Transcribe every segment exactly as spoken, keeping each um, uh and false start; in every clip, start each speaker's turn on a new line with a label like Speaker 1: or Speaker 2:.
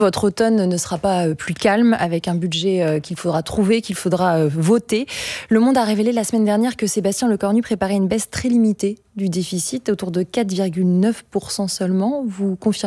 Speaker 1: Votre automne ne sera pas plus calme avec un budget qu'il faudra trouver, qu'il faudra voter. Le Monde a révélé la semaine dernière que Sébastien Lecornu préparait une baisse très limitée du déficit, autour de quatre virgule neuf pour cent seulement. Vous confirmez ?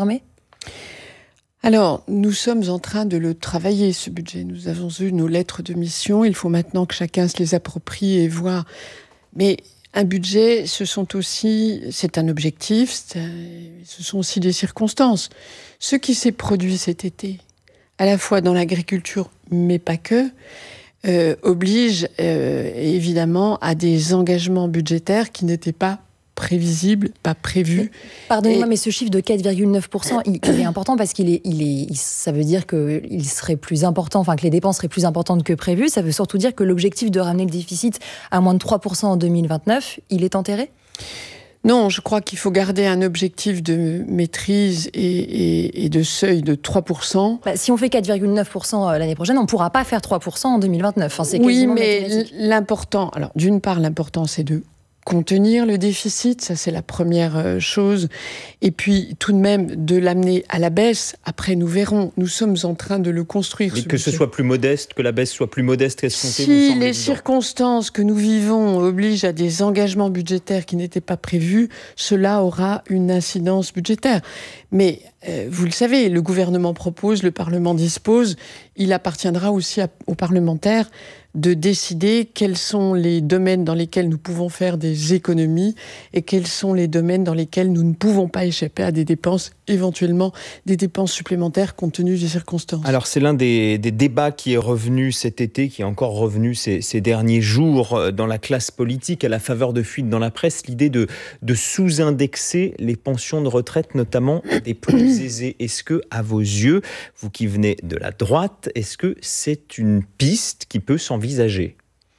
Speaker 2: Alors, nous sommes en train de le travailler, ce budget. Nous avons eu nos lettres de mission. Il faut maintenant que chacun se les approprie et voit. Mais un budget, ce sont aussi, c'est un objectif, c'est un, ce sont aussi des circonstances. Ce qui s'est produit cet été, à la fois dans l'agriculture, mais pas que, euh, oblige euh, évidemment à des engagements budgétaires qui n'étaient pas prévisibles, pas prévus.
Speaker 1: Pardonnez-moi, et... mais ce chiffre de quatre virgule neuf pour cent, il, il est important parce qu'il est, il est, il, ça veut dire qu'il serait plus important, enfin que les dépenses seraient plus importantes que prévues. Ça veut surtout dire que l'objectif de ramener le déficit à moins de trois pour cent en deux mille vingt-neuf, il est enterré ?
Speaker 2: Non, je crois qu'il faut garder un objectif de maîtrise et, et, et de seuil de trois pour cent.
Speaker 1: Bah, si on fait quatre virgule neuf pour cent l'année prochaine, on ne pourra pas faire trois pour cent en deux mille vingt-neuf. Enfin, c'est
Speaker 2: oui, mais l'important, alors d'une part, l'important, c'est de contenir le déficit, ça c'est la première chose. Et puis tout de même de l'amener à la baisse. Après nous verrons, nous sommes en train de le construire.
Speaker 3: Mais que ce soit plus modeste, que la baisse soit plus modeste qu'escomptée.
Speaker 2: Si les circonstances que nous vivons obligent à des engagements budgétaires qui n'étaient pas prévus, cela aura une incidence budgétaire. Mais euh, vous le savez, le gouvernement propose, le Parlement dispose. Il appartiendra aussi à, aux parlementaires de décider quels sont les domaines dans lesquels nous pouvons faire des économies et quels sont les domaines dans lesquels nous ne pouvons pas échapper à des dépenses, éventuellement des dépenses supplémentaires compte tenu des circonstances.
Speaker 3: Alors c'est l'un des, des débats qui est revenu cet été, qui est encore revenu ces, ces derniers jours dans la classe politique à la faveur de fuites dans la presse, l'idée de, de sous-indexer les pensions de retraite, notamment des plus aisés. Est-ce que, à vos yeux, vous qui venez de la droite, est-ce que c'est une piste qui peut s'envisager ? Envisager.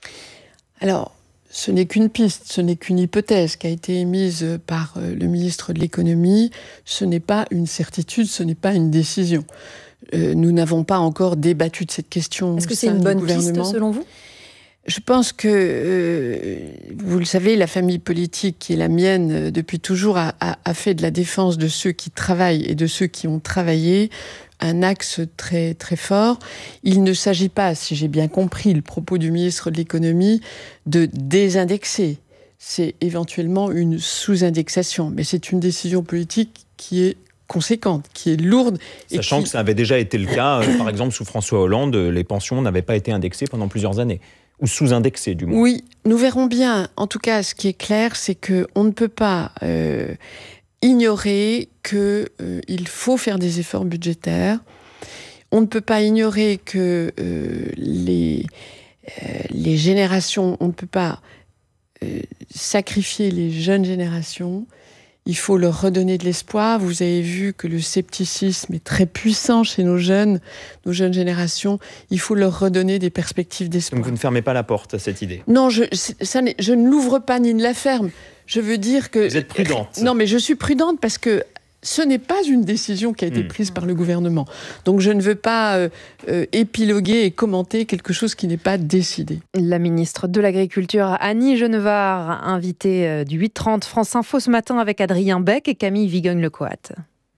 Speaker 2: Alors, ce n'est qu'une piste, ce n'est qu'une hypothèse qui a été émise par le ministre de l'économie. Ce n'est pas une certitude, ce n'est pas une décision. Euh, nous n'avons pas encore débattu de cette question.
Speaker 1: Est-ce que c'est une bonne piste selon vous ?
Speaker 2: Je pense que, euh, vous le savez, la famille politique qui est la mienne depuis toujours a, a, a fait de la défense de ceux qui travaillent et de ceux qui ont travaillé un axe très, très fort. Il ne s'agit pas, si j'ai bien compris le propos du ministre de l'économie, de désindexer. C'est éventuellement une sous-indexation. Mais c'est une décision politique qui est conséquente, qui est lourde.
Speaker 3: Sachant
Speaker 2: et qui...
Speaker 3: que ça avait déjà été le cas, euh, par exemple, sous François Hollande, les pensions n'avaient pas été indexées pendant plusieurs années. Ou sous-indexées, du moins.
Speaker 2: Oui, nous verrons bien. En tout cas, ce qui est clair, c'est qu'on ne peut pas euh, ignorer qu'il euh, faut faire des efforts budgétaires. On ne peut pas ignorer que euh, les, euh, les générations, on ne peut pas euh, sacrifier les jeunes générations. Il faut leur redonner de l'espoir. Vous avez vu que le scepticisme est très puissant chez nos jeunes, nos jeunes générations. Il faut leur redonner des perspectives d'espoir.
Speaker 3: Donc vous ne fermez pas la porte à cette idée ?
Speaker 2: Non, je, ça je ne l'ouvre pas ni ne la ferme. Je veux dire que...
Speaker 3: Vous êtes prudente.
Speaker 2: Non, mais je suis prudente parce que ce n'est pas une décision qui a été prise mmh. par le gouvernement. Donc je ne veux pas euh, euh, épiloguer et commenter quelque chose qui n'est pas décidé.
Speaker 4: La ministre de l'Agriculture, Annie Genevard, invitée euh, du huit trente France Info ce matin avec Adrien Beck et Camille Vigogne-Lecoat.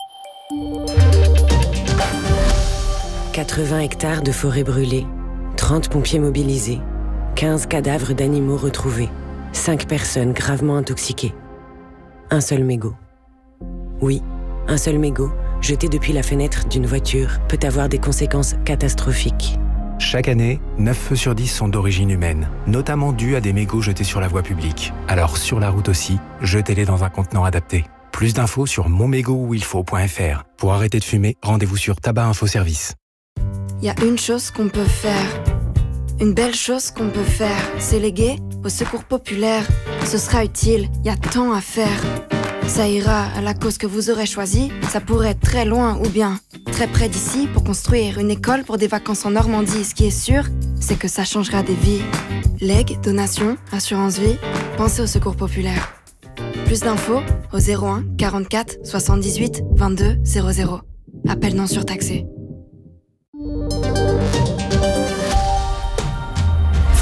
Speaker 5: quatre-vingts hectares de forêt brûlée, trente pompiers mobilisés, quinze cadavres d'animaux retrouvés, cinq personnes gravement intoxiquées. Un seul mégot. Oui, un seul mégot, jeté depuis la fenêtre d'une voiture, peut avoir des conséquences catastrophiques.
Speaker 6: Chaque année, neuf feux sur dix sont d'origine humaine, notamment dus à des mégots jetés sur la voie publique. Alors sur la route aussi, jetez-les dans un contenant adapté. Plus d'infos sur mon mégot où il faut point f r. Pour arrêter de fumer, rendez-vous sur Tabac Info Service.
Speaker 7: Il y a une chose qu'on peut faire, une belle chose qu'on peut faire, c'est léguer au secours populaire. Ce sera utile, il y a tant à faire. Ça ira à la cause que vous aurez choisie, ça pourrait être très loin ou bien très près d'ici pour construire une école pour des vacances en Normandie. Ce qui est sûr, c'est que ça changera des vies. Legs, donations, assurance vie, pensez au secours populaire. Plus d'infos au zéro un quarante-quatre soixante-dix-huit vingt-deux zéro zéro. Appel non surtaxé.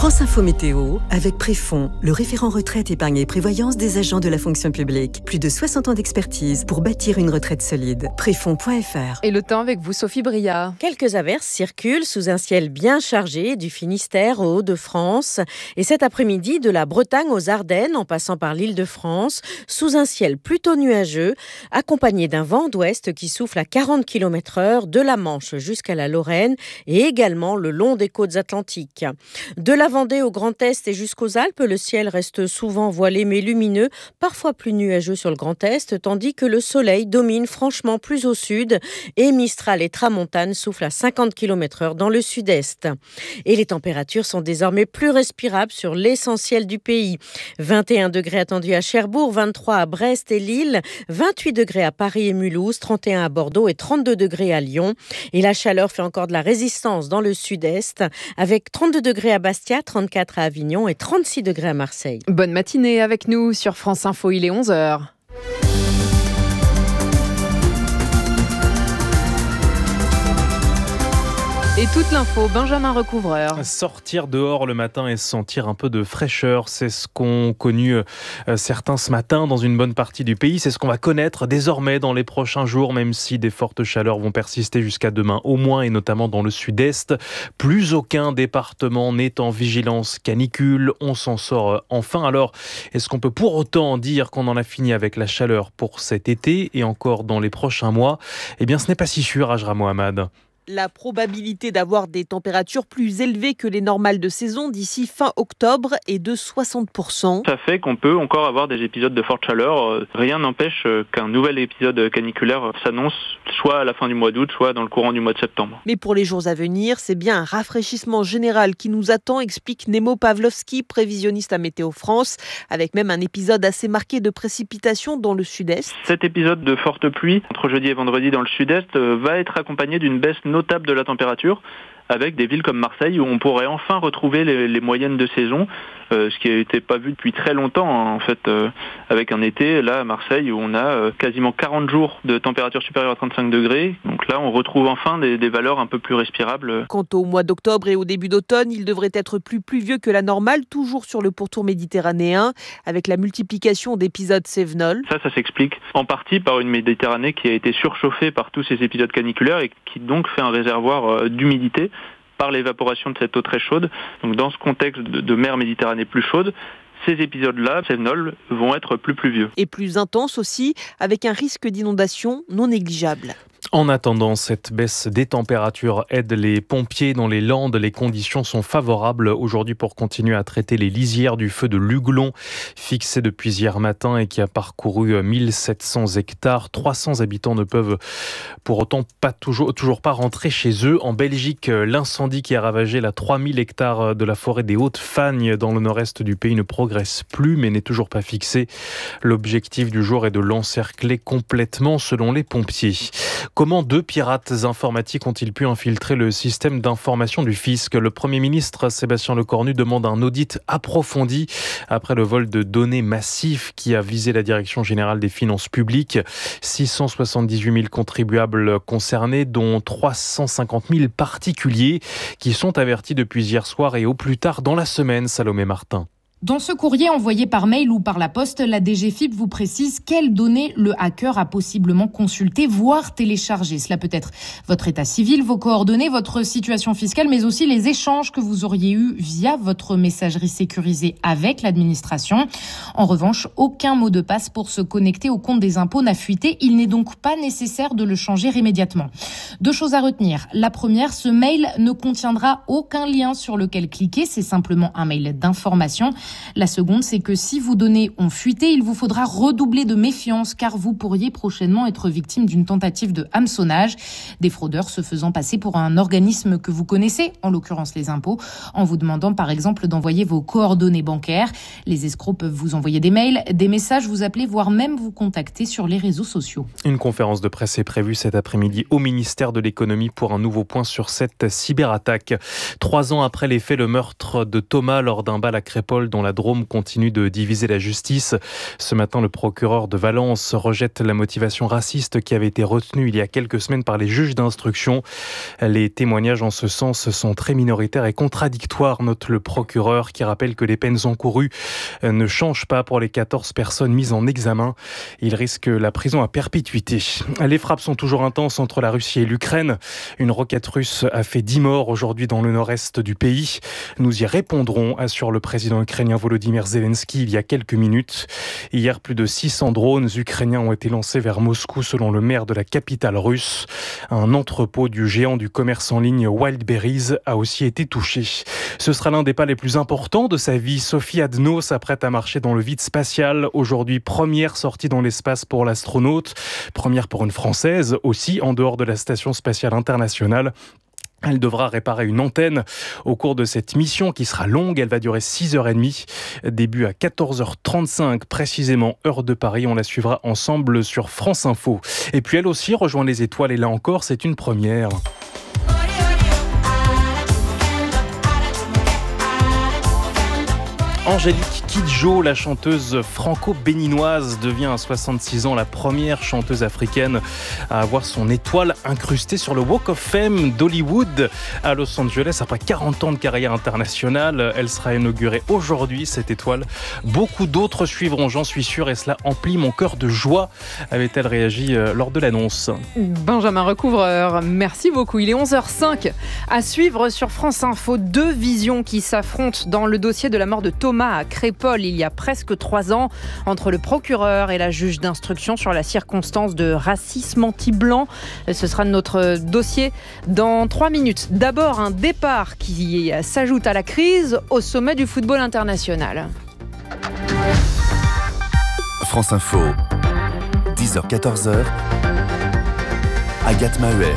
Speaker 8: France Info Météo avec Préfond, le référent retraite, épargne et prévoyance des agents de la fonction publique. Plus de soixante ans d'expertise pour bâtir une retraite solide. Préfond point F R.
Speaker 4: Et le temps avec vous, Sophie Bria.
Speaker 9: Quelques averses circulent sous un ciel bien chargé du Finistère aux Hauts-de-France. Et cet après-midi, de la Bretagne aux Ardennes, en passant par l'Île-de-France, sous un ciel plutôt nuageux, accompagné d'un vent d'ouest qui souffle à quarante kilomètres heure de la Manche jusqu'à la Lorraine et également le long des côtes atlantiques. De la Vendée au Grand Est et jusqu'aux Alpes, le ciel reste souvent voilé mais lumineux, parfois plus nuageux sur le Grand Est, tandis que le soleil domine franchement plus au sud et Mistral et Tramontane soufflent à cinquante kilomètres heure dans le sud-est. Et les températures sont désormais plus respirables sur l'essentiel du pays. vingt et un degrés attendus à Cherbourg, vingt-trois à Brest et Lille, vingt-huit degrés à Paris et Mulhouse, trente et un à Bordeaux et trente-deux degrés à Lyon. Et la chaleur fait encore de la résistance dans le sud-est, avec trente-deux degrés à Bastia, trente-quatre à Avignon et trente-six degrés à Marseille.
Speaker 4: Bonne matinée avec nous sur France Info, il est onze heures. Et toute l'info, Benjamin Recouvreur.
Speaker 10: Sortir dehors le matin et sentir un peu de fraîcheur, c'est ce qu'ont connu euh, certains ce matin dans une bonne partie du pays. C'est ce qu'on va connaître désormais dans les prochains jours, même si des fortes chaleurs vont persister jusqu'à demain au moins, et notamment dans le sud-est. Plus aucun département n'est en vigilance canicule. On s'en sort enfin. Alors, est-ce qu'on peut pour autant dire qu'on en a fini avec la chaleur pour cet été et encore dans les prochains mois ? Eh bien, ce n'est pas si sûr, Ajra Mohamed.
Speaker 11: La probabilité d'avoir des températures plus élevées que les normales de saison d'ici fin octobre est de soixante pour cent.
Speaker 12: Ça fait qu'on peut encore avoir des épisodes de forte chaleur. Rien n'empêche qu'un nouvel épisode caniculaire s'annonce soit à la fin du mois d'août, soit dans le courant du mois de septembre.
Speaker 11: Mais pour les jours à venir, c'est bien un rafraîchissement général qui nous attend, explique Nemo Pavlovski, prévisionniste à Météo France, avec même un épisode assez marqué de précipitations dans le sud-est.
Speaker 12: Cet épisode de forte pluie, entre jeudi et vendredi dans le sud-est, va être accompagné d'une baisse notable de la température, avec des villes comme Marseille où on pourrait enfin retrouver les, les moyennes de saison, euh, ce qui n'était pas vu depuis très longtemps, hein, en fait, euh, avec un été, là à Marseille, où on a euh, quasiment quarante jours de température supérieure à trente-cinq degrés. Donc là, on retrouve enfin des, des valeurs un peu plus respirables.
Speaker 11: Quant au mois d'octobre et au début d'automne, il devrait être plus pluvieux que la normale, toujours sur le pourtour méditerranéen, avec la multiplication d'épisodes cévenols.
Speaker 12: Ça, ça s'explique en partie par une Méditerranée qui a été surchauffée par tous ces épisodes caniculaires et qui donc fait un réservoir euh, d'humidité par l'évaporation de cette eau très chaude. Donc dans ce contexte de, de mer Méditerranée plus chaude, ces épisodes-là, cévenols, vont être plus pluvieux.
Speaker 11: Et plus intenses aussi, avec un risque d'inondation non négligeable.
Speaker 10: En attendant, cette baisse des températures aide les pompiers dans les Landes. Les conditions sont favorables aujourd'hui pour continuer à traiter les lisières du feu de l'Huglon, fixé depuis hier matin et qui a parcouru mille sept cents hectares. trois cents habitants ne peuvent pour autant pas toujours, toujours pas rentrer chez eux. En Belgique, l'incendie qui a ravagé la trois mille hectares de la forêt des Hautes-Fagnes dans le nord-est du pays ne progresse plus, mais n'est toujours pas fixé. L'objectif du jour est de l'encercler complètement selon les pompiers. Comment deux pirates informatiques ont-ils pu infiltrer le système d'information du fisc ? Le Premier ministre Sébastien Lecornu demande un audit approfondi après le vol de données massif qui a visé la Direction générale des finances publiques. six cent soixante-dix-huit mille contribuables concernés, dont trois cent cinquante mille particuliers qui sont avertis depuis hier soir et au plus tard dans la semaine. Salomé Martin.
Speaker 13: Dans ce courrier envoyé par mail ou par la poste, la D G F I P vous précise quelles données le hacker a possiblement consultées, voire téléchargées. Cela peut être votre état civil, vos coordonnées, votre situation fiscale, mais aussi les échanges que vous auriez eus via votre messagerie sécurisée avec l'administration. En revanche, aucun mot de passe pour se connecter au compte des impôts n'a fuité. Il n'est donc pas nécessaire de le changer immédiatement. Deux choses à retenir. La première, ce mail ne contiendra aucun lien sur lequel cliquer. C'est simplement un mail d'information. La seconde, c'est que si vos données ont fuité, il vous faudra redoubler de méfiance car vous pourriez prochainement être victime d'une tentative de hameçonnage. Des fraudeurs se faisant passer pour un organisme que vous connaissez, en l'occurrence les impôts, en vous demandant par exemple d'envoyer vos coordonnées bancaires. Les escrocs peuvent vous envoyer des mails, des messages, vous appeler, voire même vous contacter sur les réseaux sociaux.
Speaker 10: Une conférence de presse est prévue cet après-midi au ministère de l'économie pour un nouveau point sur cette cyberattaque. Trois ans après les faits, le meurtre de Thomas lors d'un bal à Crépol dans dans la Drôme continue de diviser la justice. Ce matin, le procureur de Valence rejette la motivation raciste qui avait été retenue il y a quelques semaines par les juges d'instruction. Les témoignages en ce sens sont très minoritaires et contradictoires, note le procureur, qui rappelle que les peines encourues ne changent pas pour les quatorze personnes mises en examen. Ils risquent la prison à perpétuité. Les frappes sont toujours intenses entre la Russie et l'Ukraine. Une roquette russe a fait dix morts aujourd'hui dans le nord-est du pays. Nous y répondrons, assure le président ukrainien Volodymyr Zelensky il y a quelques minutes. Hier, plus de six cents drones ukrainiens ont été lancés vers Moscou selon le maire de la capitale russe. Un entrepôt du géant du commerce en ligne Wildberries a aussi été touché. Ce sera l'un des pas les plus importants de sa vie. Sophie Adno s'apprête à marcher dans le vide spatial. Aujourd'hui, première sortie dans l'espace pour l'astronaute. Première pour une Française aussi, en dehors de la station spatiale internationale. Elle devra réparer une antenne au cours de cette mission qui sera longue. Elle va durer six heures trente. Début à quatorze heures trente-cinq, précisément heure de Paris. On la suivra ensemble sur France Info. Et puis elle aussi rejoint les étoiles et là encore, c'est une première. Angélique Kidjo, la chanteuse franco-béninoise, devient à soixante-six ans la première chanteuse africaine à avoir son étoile incrustée sur le Walk of Fame d'Hollywood à Los Angeles. Après quarante ans de carrière internationale, elle sera inaugurée aujourd'hui, cette étoile. Beaucoup d'autres suivront, j'en suis sûr, et cela emplit mon cœur de joie, avait-elle réagi lors de l'annonce.
Speaker 4: Benjamin Recouvreur, merci beaucoup. Il est onze heures cinq. À suivre sur France Info, deux visions qui s'affrontent dans le dossier de la mort de Thomas à Crépol il y a presque trois ans, entre le procureur et la juge d'instruction sur la circonstance de racisme anti-blanc. Ce sera notre dossier dans trois minutes. D'abord, un départ qui s'ajoute à la crise au sommet du football international.
Speaker 14: France Info, dix heures quatorze heures, Agathe Maheuer.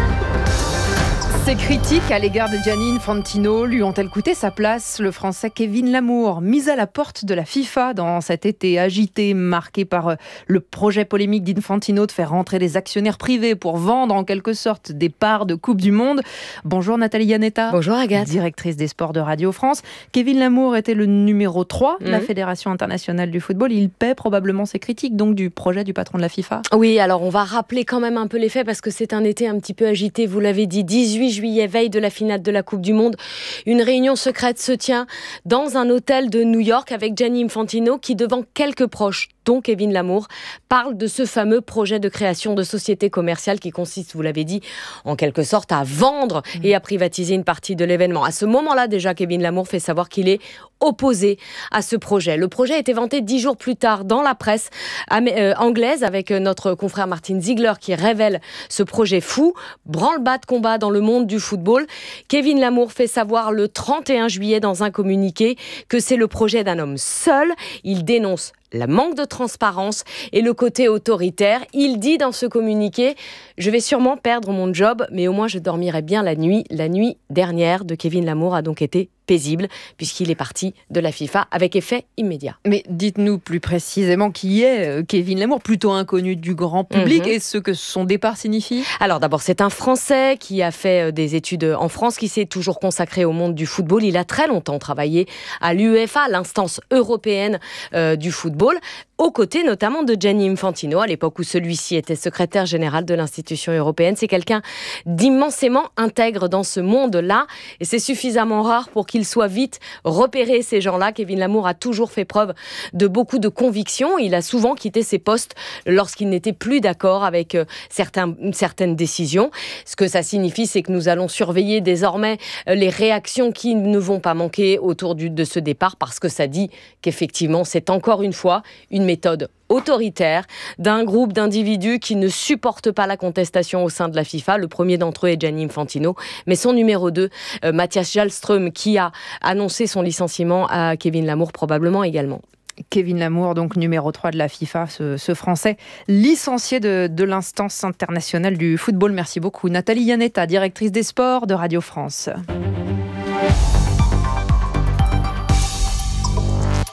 Speaker 4: Ces critiques à l'égard de Gianni Infantino lui ont-elles coûté sa place? Le Français Kevin Lamour, mis à la porte de la FIFA dans cet été agité, marqué par le projet polémique d'Infantino de faire rentrer des actionnaires privés pour vendre en quelque sorte des parts de Coupe du Monde. Bonjour Nathalie Yanetta.
Speaker 15: Bonjour Agathe.
Speaker 4: Directrice des sports de Radio France. Kevin Lamour était le numéro trois de mmh. la Fédération internationale du football. Il paie probablement ses critiques donc du projet du patron de la FIFA.
Speaker 15: Oui, alors on va rappeler quand même un peu les faits parce que c'est un été un petit peu agité, vous l'avez dit, dix-huit juillet, veille de la finale de la Coupe du Monde. Une réunion secrète se tient dans un hôtel de New York avec Gianni Infantino qui, devant quelques proches, dont Kevin Lamour, parle de ce fameux projet de création de société commerciale qui consiste, vous l'avez dit, en quelque sorte à vendre et à privatiser une partie de l'événement. À ce moment-là, déjà, Kevin Lamour fait savoir qu'il est opposé à ce projet. Le projet a été vanté dix jours plus tard dans la presse anglaise avec notre confrère Martin Ziegler qui révèle ce projet fou, branle-bas de combat dans le monde du football. Kevin Lamour fait savoir le trente et un juillet dans un communiqué que c'est le projet d'un homme seul. Il dénonce le manque de transparence et le côté autoritaire. Il dit dans ce communiqué « Je vais sûrement perdre mon job, mais au moins je dormirai bien la nuit ». La nuit dernière de Kevin Lamour a donc été paisible, puisqu'il est parti de la FIFA avec effet immédiat.
Speaker 4: Mais dites-nous plus précisément qui est Kevin Lamour, plutôt inconnu du grand public, mm-hmm. et ce que son départ signifie?
Speaker 15: Alors d'abord, c'est un Français qui a fait des études en France, qui s'est toujours consacré au monde du football. Il a très longtemps travaillé à l'UEFA, l'instance européenne euh, du football, aux côtés notamment de Gianni Infantino, à l'époque où celui-ci était secrétaire général de l'institution européenne. C'est quelqu'un d'immensément intègre dans ce monde-là, et c'est suffisamment rare pour qu'il soit vite repéré, ces gens-là. Kevin Lamour a toujours fait preuve de beaucoup de conviction. Il a souvent quitté ses postes lorsqu'il n'était plus d'accord avec certains, certaines décisions. Ce que ça signifie, c'est que nous allons surveiller désormais les réactions qui ne vont pas manquer autour du, de ce départ, parce que ça dit qu'effectivement, c'est encore une fois une méthode autoritaire d'un groupe d'individus qui ne supportent pas la contestation au sein de la FIFA. Le premier d'entre eux est Gianni Infantino, mais son numéro deux, euh, Mathias Jalström, qui a annoncé son licenciement à Kevin Lamour probablement également.
Speaker 4: Kevin Lamour, donc numéro trois de la FIFA, ce, ce Français licencié de, de l'instance internationale du football. Merci beaucoup. Nathalie Yanetta, directrice des sports de Radio France.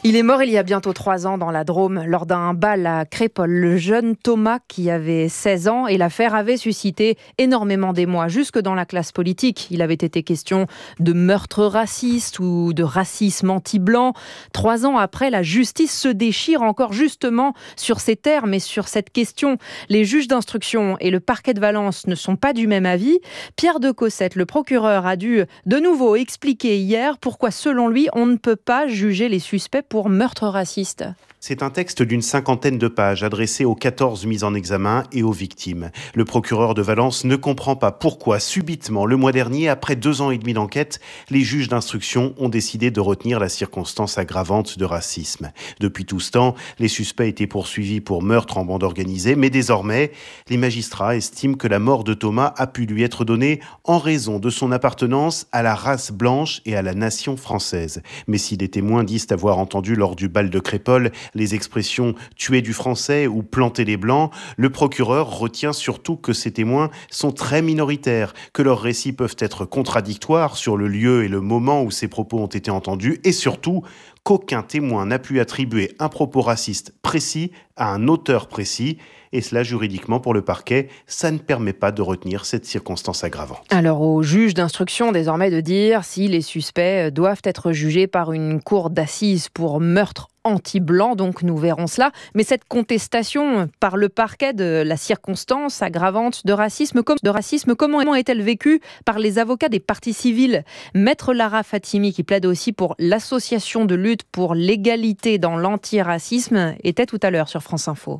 Speaker 4: Il est mort il y a bientôt trois ans dans la Drôme, lors d'un bal à Crépol. Le jeune Thomas, qui avait seize ans, et l'affaire avait suscité énormément d'émoi, jusque dans la classe politique. Il avait été question de meurtre raciste ou de racisme anti-blanc. Trois ans après, la justice se déchire encore justement sur ces termes et sur cette question. Les juges d'instruction et le parquet de Valence ne sont pas du même avis. Pierre de Cossette, le procureur, a dû de nouveau expliquer hier pourquoi, selon lui, on ne peut pas juger les suspects pour meurtre raciste.
Speaker 16: C'est un texte d'une cinquantaine de pages adressé aux quatorze mises en examen et aux victimes. Le procureur de Valence ne comprend pas pourquoi, subitement, le mois dernier, après deux ans et demi d'enquête, les juges d'instruction ont décidé de retenir la circonstance aggravante de racisme. Depuis tout ce temps, les suspects étaient poursuivis pour meurtre en bande organisée, mais désormais, les magistrats estiment que la mort de Thomas a pu lui être donnée en raison de son appartenance à la race blanche et à la nation française. Mais si les témoins disent avoir entendu lors du bal de Crépol les expressions « tuer du français » ou « planter les blancs », le procureur retient surtout que ces témoins sont très minoritaires, que leurs récits peuvent être contradictoires sur le lieu et le moment où ces propos ont été entendus, et surtout qu'aucun témoin n'a pu attribuer un propos raciste précis à un auteur précis. Et cela, juridiquement, pour le parquet, ça ne permet pas de retenir cette circonstance aggravante.
Speaker 4: Alors, au juge d'instruction, désormais, de dire si les suspects doivent être jugés par une cour d'assises pour meurtre anti-blanc, donc nous verrons cela. Mais cette contestation par le parquet de la circonstance aggravante de racisme, de racisme comment est-elle vécue par les avocats des parties civiles ? Maître Lara Fatimi, qui plaide aussi pour l'association de lutte pour l'égalité dans l'antiracisme, était tout à l'heure sur France Info.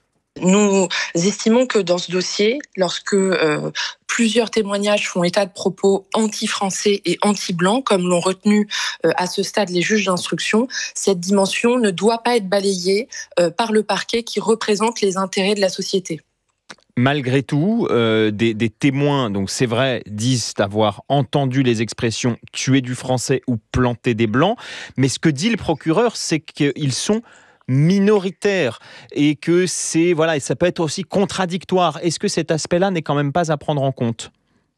Speaker 17: Nous estimons que dans ce dossier, lorsque euh, plusieurs témoignages font état de propos anti-français et anti-blancs, comme l'ont retenu euh, à ce stade les juges d'instruction, cette dimension ne doit pas être balayée euh, par le parquet qui représente les intérêts de la société.
Speaker 3: Malgré tout, euh, des, des témoins, donc c'est vrai, disent avoir entendu les expressions « tuer du français » ou « planter des blancs », mais ce que dit le procureur, c'est qu'ils sont minoritaire et que c'est voilà et ça peut être aussi contradictoire. Est-ce que cet aspect-là n'est quand même pas à prendre en compte ?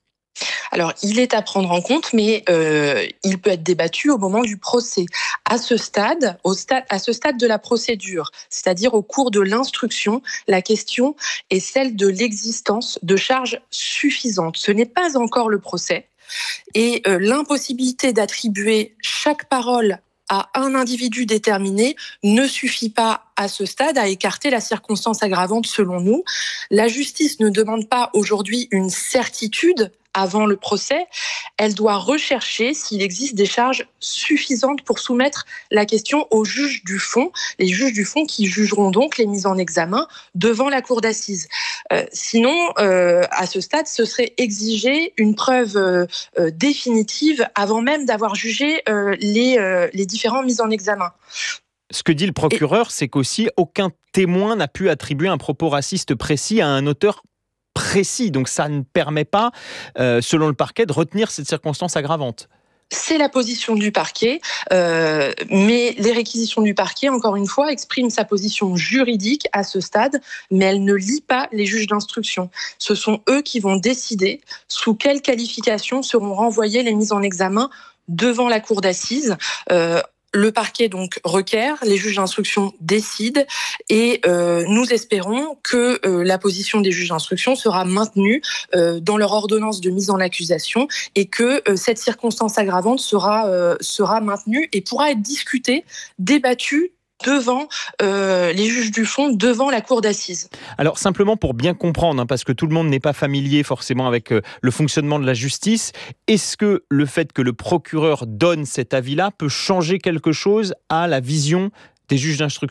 Speaker 17: Alors, il est à prendre en compte, mais euh, il peut être débattu au moment du procès. À ce stade, au stade, à ce stade de la procédure, c'est-à-dire au cours de l'instruction, la question est celle de l'existence de charges suffisantes. Ce n'est pas encore le procès. Et euh, l'impossibilité d'attribuer chaque parole à un individu déterminé ne suffit pas à ce stade à écarter la circonstance aggravante selon nous. La justice ne demande pas aujourd'hui une certitude avant le procès, elle doit rechercher s'il existe des charges suffisantes pour soumettre la question aux juges du fond, les juges du fond qui jugeront donc les mises en examen devant la cour d'assises. Euh, sinon, euh, à ce stade, ce serait exiger une preuve euh, euh, définitive avant même d'avoir jugé euh, les, euh, les différents mises en examen.
Speaker 3: Ce que dit le procureur, Et... c'est qu'aussi aucun témoin n'a pu attribuer un propos raciste précis à un auteur précis. Donc ça ne permet pas, euh, selon le parquet, de retenir cette circonstance aggravante.
Speaker 17: C'est la position du parquet, euh, mais les réquisitions du parquet, encore une fois, expriment sa position juridique à ce stade, mais elle ne lie pas les juges d'instruction. Ce sont eux qui vont décider sous quelle qualification seront renvoyées les mises en examen devant la cour d'assises. Euh, Le parquet donc requiert, les juges d'instruction décident et euh, nous espérons que euh, la position des juges d'instruction sera maintenue euh, dans leur ordonnance de mise en accusation et que euh, cette circonstance aggravante sera, euh, sera maintenue et pourra être discutée, débattue devant euh, les juges du fond, devant la cour d'assises.
Speaker 3: Alors simplement pour bien comprendre, hein, parce que tout le monde n'est pas familier forcément avec euh, le fonctionnement de la justice, est-ce que le fait que le procureur donne cet avis-là peut changer quelque chose à la vision des juges d'instruction ?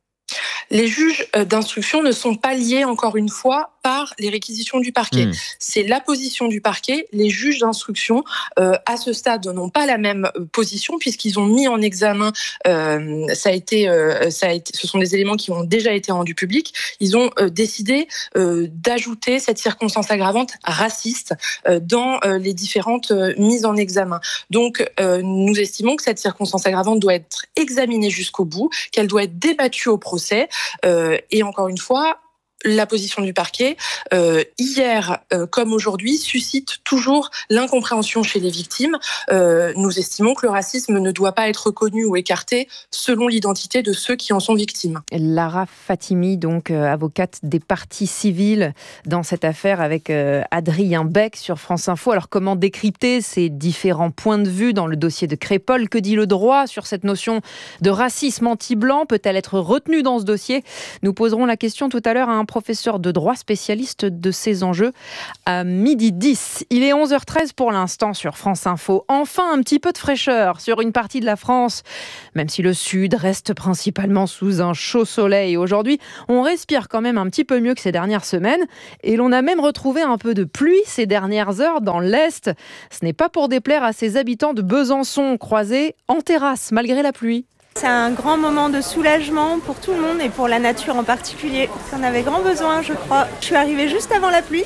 Speaker 17: Les juges d'instruction ne sont pas liés, encore une fois, par les réquisitions du parquet. Mmh. C'est la position du parquet. Les juges d'instruction, euh, à ce stade, n'ont pas la même position puisqu'ils ont mis en examen, euh, ça a été, euh, ça a été, ce sont des éléments qui ont déjà été rendus publics, ils ont euh, décidé euh, d'ajouter cette circonstance aggravante raciste euh, dans euh, les différentes euh, mises en examen. Donc, euh, nous estimons que cette circonstance aggravante doit être examinée jusqu'au bout, qu'elle doit être débattue au procès, euh, et encore une fois, la position du parquet, euh, hier euh, comme aujourd'hui, suscite toujours l'incompréhension chez les victimes. Euh, nous estimons que le racisme ne doit pas être reconnu ou écarté selon l'identité de ceux qui en sont victimes.
Speaker 4: Lara Fatimi, donc euh, avocate des parties civiles dans cette affaire avec euh, Adrien Beck sur France Info. Alors comment décrypter ces différents points de vue dans le dossier de Crépol ? Que dit le droit sur cette notion de racisme anti-blanc ? Peut-elle être retenue dans ce dossier ? Nous poserons la question tout à l'heure à un professeur de droit spécialiste de ces enjeux à midi dix. Il est onze heures treize pour l'instant sur France Info. Enfin, un petit peu de fraîcheur sur une partie de la France. Même si le sud reste principalement sous un chaud soleil aujourd'hui, on respire quand même un petit peu mieux que ces dernières semaines. Et l'on a même retrouvé un peu de pluie ces dernières heures dans l'Est. Ce n'est pas pour déplaire à ces habitants de Besançon croisés en terrasse malgré la pluie.
Speaker 18: C'est un grand moment de soulagement pour tout le monde et pour la nature en particulier. On avait grand besoin, je crois. Je suis arrivée juste avant la pluie,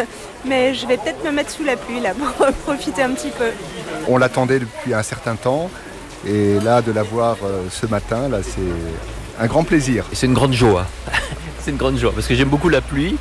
Speaker 18: mais je vais peut-être me mettre sous la pluie là pour profiter un petit peu.
Speaker 19: On l'attendait depuis un certain temps et là de la voir ce matin, là, c'est un grand plaisir.
Speaker 20: C'est une grande joie, c'est une grande joie parce que j'aime beaucoup la pluie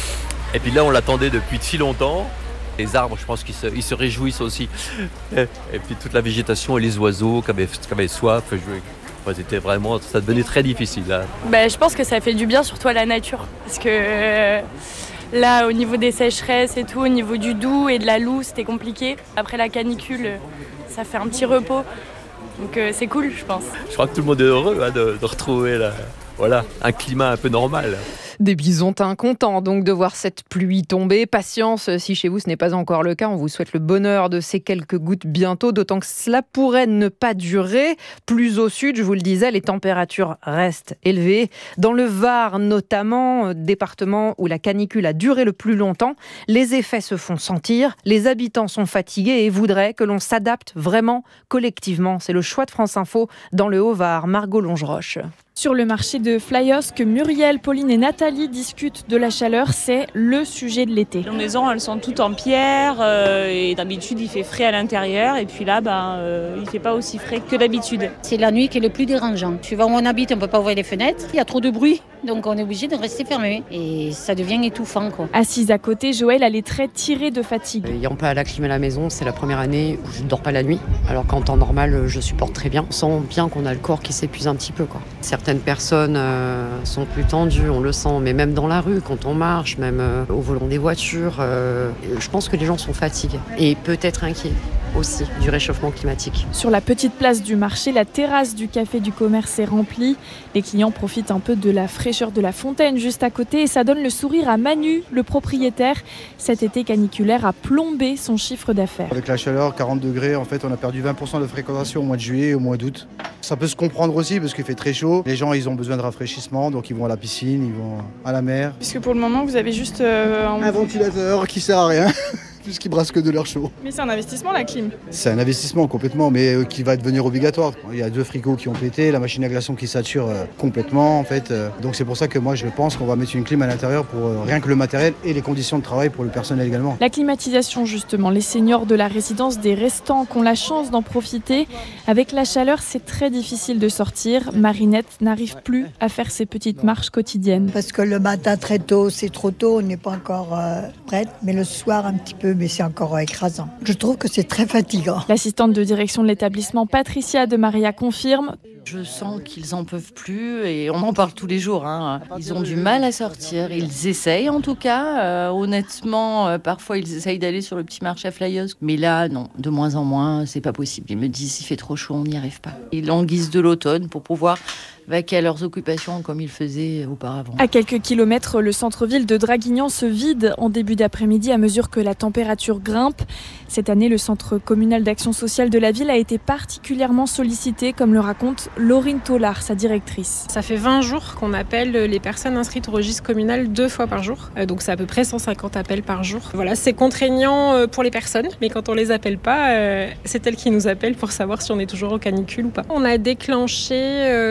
Speaker 20: et puis là on l'attendait depuis si longtemps. Les arbres, je pense qu'ils se, ils se réjouissent aussi. Et puis toute la végétation et les oiseaux qui avaient, qui avaient soif, c'était vraiment, ça devenait très difficile. Là.
Speaker 21: Ben, je pense que ça fait du bien, surtout à la nature. Parce que euh, là, au niveau des sécheresses et tout, au niveau du Doubs et de la Loue, c'était compliqué. Après la canicule, ça fait un petit repos. Donc euh, c'est cool, je pense.
Speaker 20: Je crois que tout le monde est heureux hein, de, de retrouver là, voilà, un climat un peu normal.
Speaker 4: Des bisontins contents donc de voir cette pluie tomber. Patience, si chez vous ce n'est pas encore le cas, on vous souhaite le bonheur de ces quelques gouttes bientôt, d'autant que cela pourrait ne pas durer. Plus au sud, je vous le disais, les températures restent élevées. Dans le Var notamment, département où la canicule a duré le plus longtemps, les effets se font sentir. Les habitants sont fatigués et voudraient que l'on s'adapte vraiment collectivement. C'est le choix de France Info dans le Haut-Var. Margot Longeroche.
Speaker 22: Sur le marché de Flyos, que Muriel, Pauline et Nathalie discutent de la chaleur, c'est le sujet de l'été.
Speaker 23: Les maisons, elles sont toutes en pierre euh, et d'habitude il fait frais à l'intérieur et puis là, ben, euh, il ne fait pas aussi frais que d'habitude.
Speaker 24: C'est la nuit qui est le plus dérangeant. Suivant où on habite, on ne peut pas ouvrir les fenêtres, il y a trop de bruit, donc on est obligé de rester fermé et ça devient étouffant, quoi.
Speaker 22: Assise à côté, Joël a les traits tirés de fatigue.
Speaker 25: Ayant pas la clim à la maison, c'est la première année où je ne dors pas la nuit, alors qu'en temps normal, je supporte très bien. On sent bien qu'on a le corps qui s'épuise un petit peu, quoi. Certaines personnes euh, sont plus tendues, on le sent, mais même dans la rue, quand on marche, même euh, au volant des voitures, euh, je pense que les gens sont fatigués et peut-être inquiets aussi du réchauffement climatique.
Speaker 22: Sur la petite place du marché, la terrasse du café du commerce est remplie. Les clients profitent un peu de la fraîcheur de la fontaine juste à côté et ça donne le sourire à Manu, le propriétaire. Cet été caniculaire a plombé son chiffre d'affaires.
Speaker 26: Avec la chaleur, quarante degrés, en fait, on a perdu vingt pour cent de fréquentation au mois de juillet et au mois d'août. Ça peut se comprendre aussi parce qu'il fait très chaud. Les gens, ils ont besoin de rafraîchissement, donc ils vont à la piscine, ils vont à la mer.
Speaker 22: Puisque pour le moment, vous avez juste euh, un...
Speaker 26: un ventilateur qui sert à rien. Puisqu'ils brassent que de l'air chaud.
Speaker 22: Mais c'est un investissement la clim.
Speaker 26: C'est un investissement complètement, mais euh, qui va devenir obligatoire. Il y a deux frigos qui ont pété, la machine à glaçons qui sature euh, complètement en fait. Euh, donc c'est pour ça que moi je pense qu'on va mettre une clim à l'intérieur pour euh, rien que le matériel et les conditions de travail pour le personnel également.
Speaker 22: La climatisation justement, les seniors de la résidence des restants qui ont la chance d'en profiter. Avec la chaleur, c'est très difficile de sortir. Marinette n'arrive plus à faire ses petites marches quotidiennes.
Speaker 27: Parce que le matin très tôt, c'est trop tôt, on n'est pas encore euh, prête, mais le soir un petit peu. Mais c'est encore écrasant. Je trouve que c'est très fatigant.
Speaker 22: L'assistante de direction de l'établissement, Patricia de Maria, confirme.
Speaker 28: Je sens qu'ils en peuvent plus et on en parle tous les jours. Hein. Ils ont du mal à sortir. Ils essayent en tout cas. Euh, honnêtement, euh, parfois ils essayent d'aller sur le petit marché à Flyos. Mais là, non, de moins en moins, c'est pas possible. Ils me disent, il fait trop chaud, on n'y arrive pas. Ils languissent de l'automne pour pouvoir vaquer à leurs occupations comme ils faisaient auparavant.
Speaker 22: À quelques kilomètres, le centre-ville de Draguignan se vide en début d'après-midi à mesure que la température grimpe. Cette année, le centre communal d'action sociale de la ville a été particulièrement sollicité, comme le raconte Laurine Tollard, sa directrice.
Speaker 29: Ça fait vingt jours qu'on appelle les personnes inscrites au registre communal deux fois par jour. Donc c'est à peu près cent cinquante appels par jour. Voilà, c'est contraignant pour les personnes, mais quand on les appelle pas, c'est elles qui nous appellent pour savoir si on est toujours en canicule ou pas. On a déclenché six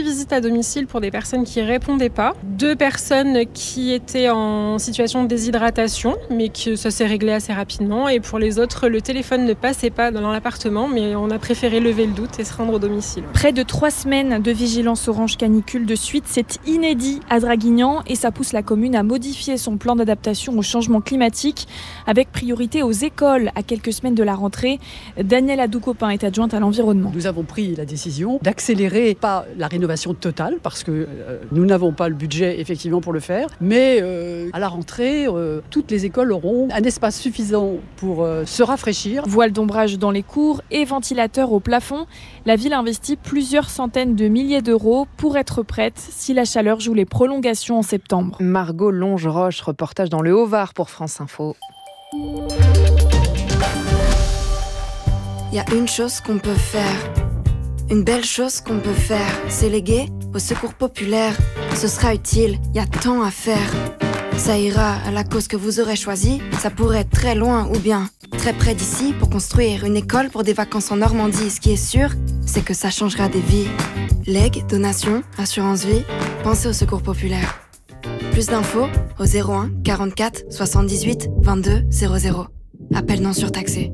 Speaker 29: six visites à domicile pour des personnes qui ne répondaient pas, deux personnes qui étaient en situation de déshydratation, mais que ça s'est réglé assez rapidement. Et pour les autres, le téléphone ne passait pas dans l'appartement, mais on a préféré lever le doute et se rendre au domicile.
Speaker 22: Près de trois semaines de vigilance orange canicule de suite, c'est inédit à Draguignan et ça pousse la commune à modifier son plan d'adaptation au changement climatique avec priorité aux écoles à quelques semaines de la rentrée. Danielle Adoukopin est adjointe à l'environnement.
Speaker 1: Nous avons pris la décision d'accélérer, pas la rénovation totale, parce que euh, nous n'avons pas le budget effectivement pour le faire, mais euh, à la rentrée, euh, toutes les écoles auront un espace suffisant pour euh, se rafraîchir.
Speaker 22: Voile d'ombrage dans les cours et ventilateurs au plafond. La ville investit plusieurs centaines de milliers d'euros pour être prête si la chaleur joue les prolongations en septembre.
Speaker 4: Margot Longeroche, reportage dans le Haut-Var pour France Info.
Speaker 2: Il y a une chose qu'on peut faire, une belle chose qu'on peut faire, c'est léguer au secours populaire. Ce sera utile, il y a tant à faire. Ça ira à la cause que vous aurez choisie, ça pourrait être très loin ou bien très près d'ici pour construire une école pour des vacances en Normandie. Ce qui est sûr, c'est que ça changera des vies. Legs, donations, assurance vie, pensez au secours populaire. Plus d'infos au zéro un quarante-quatre soixante-dix-huit vingt-deux zéro zéro. Appel non surtaxé.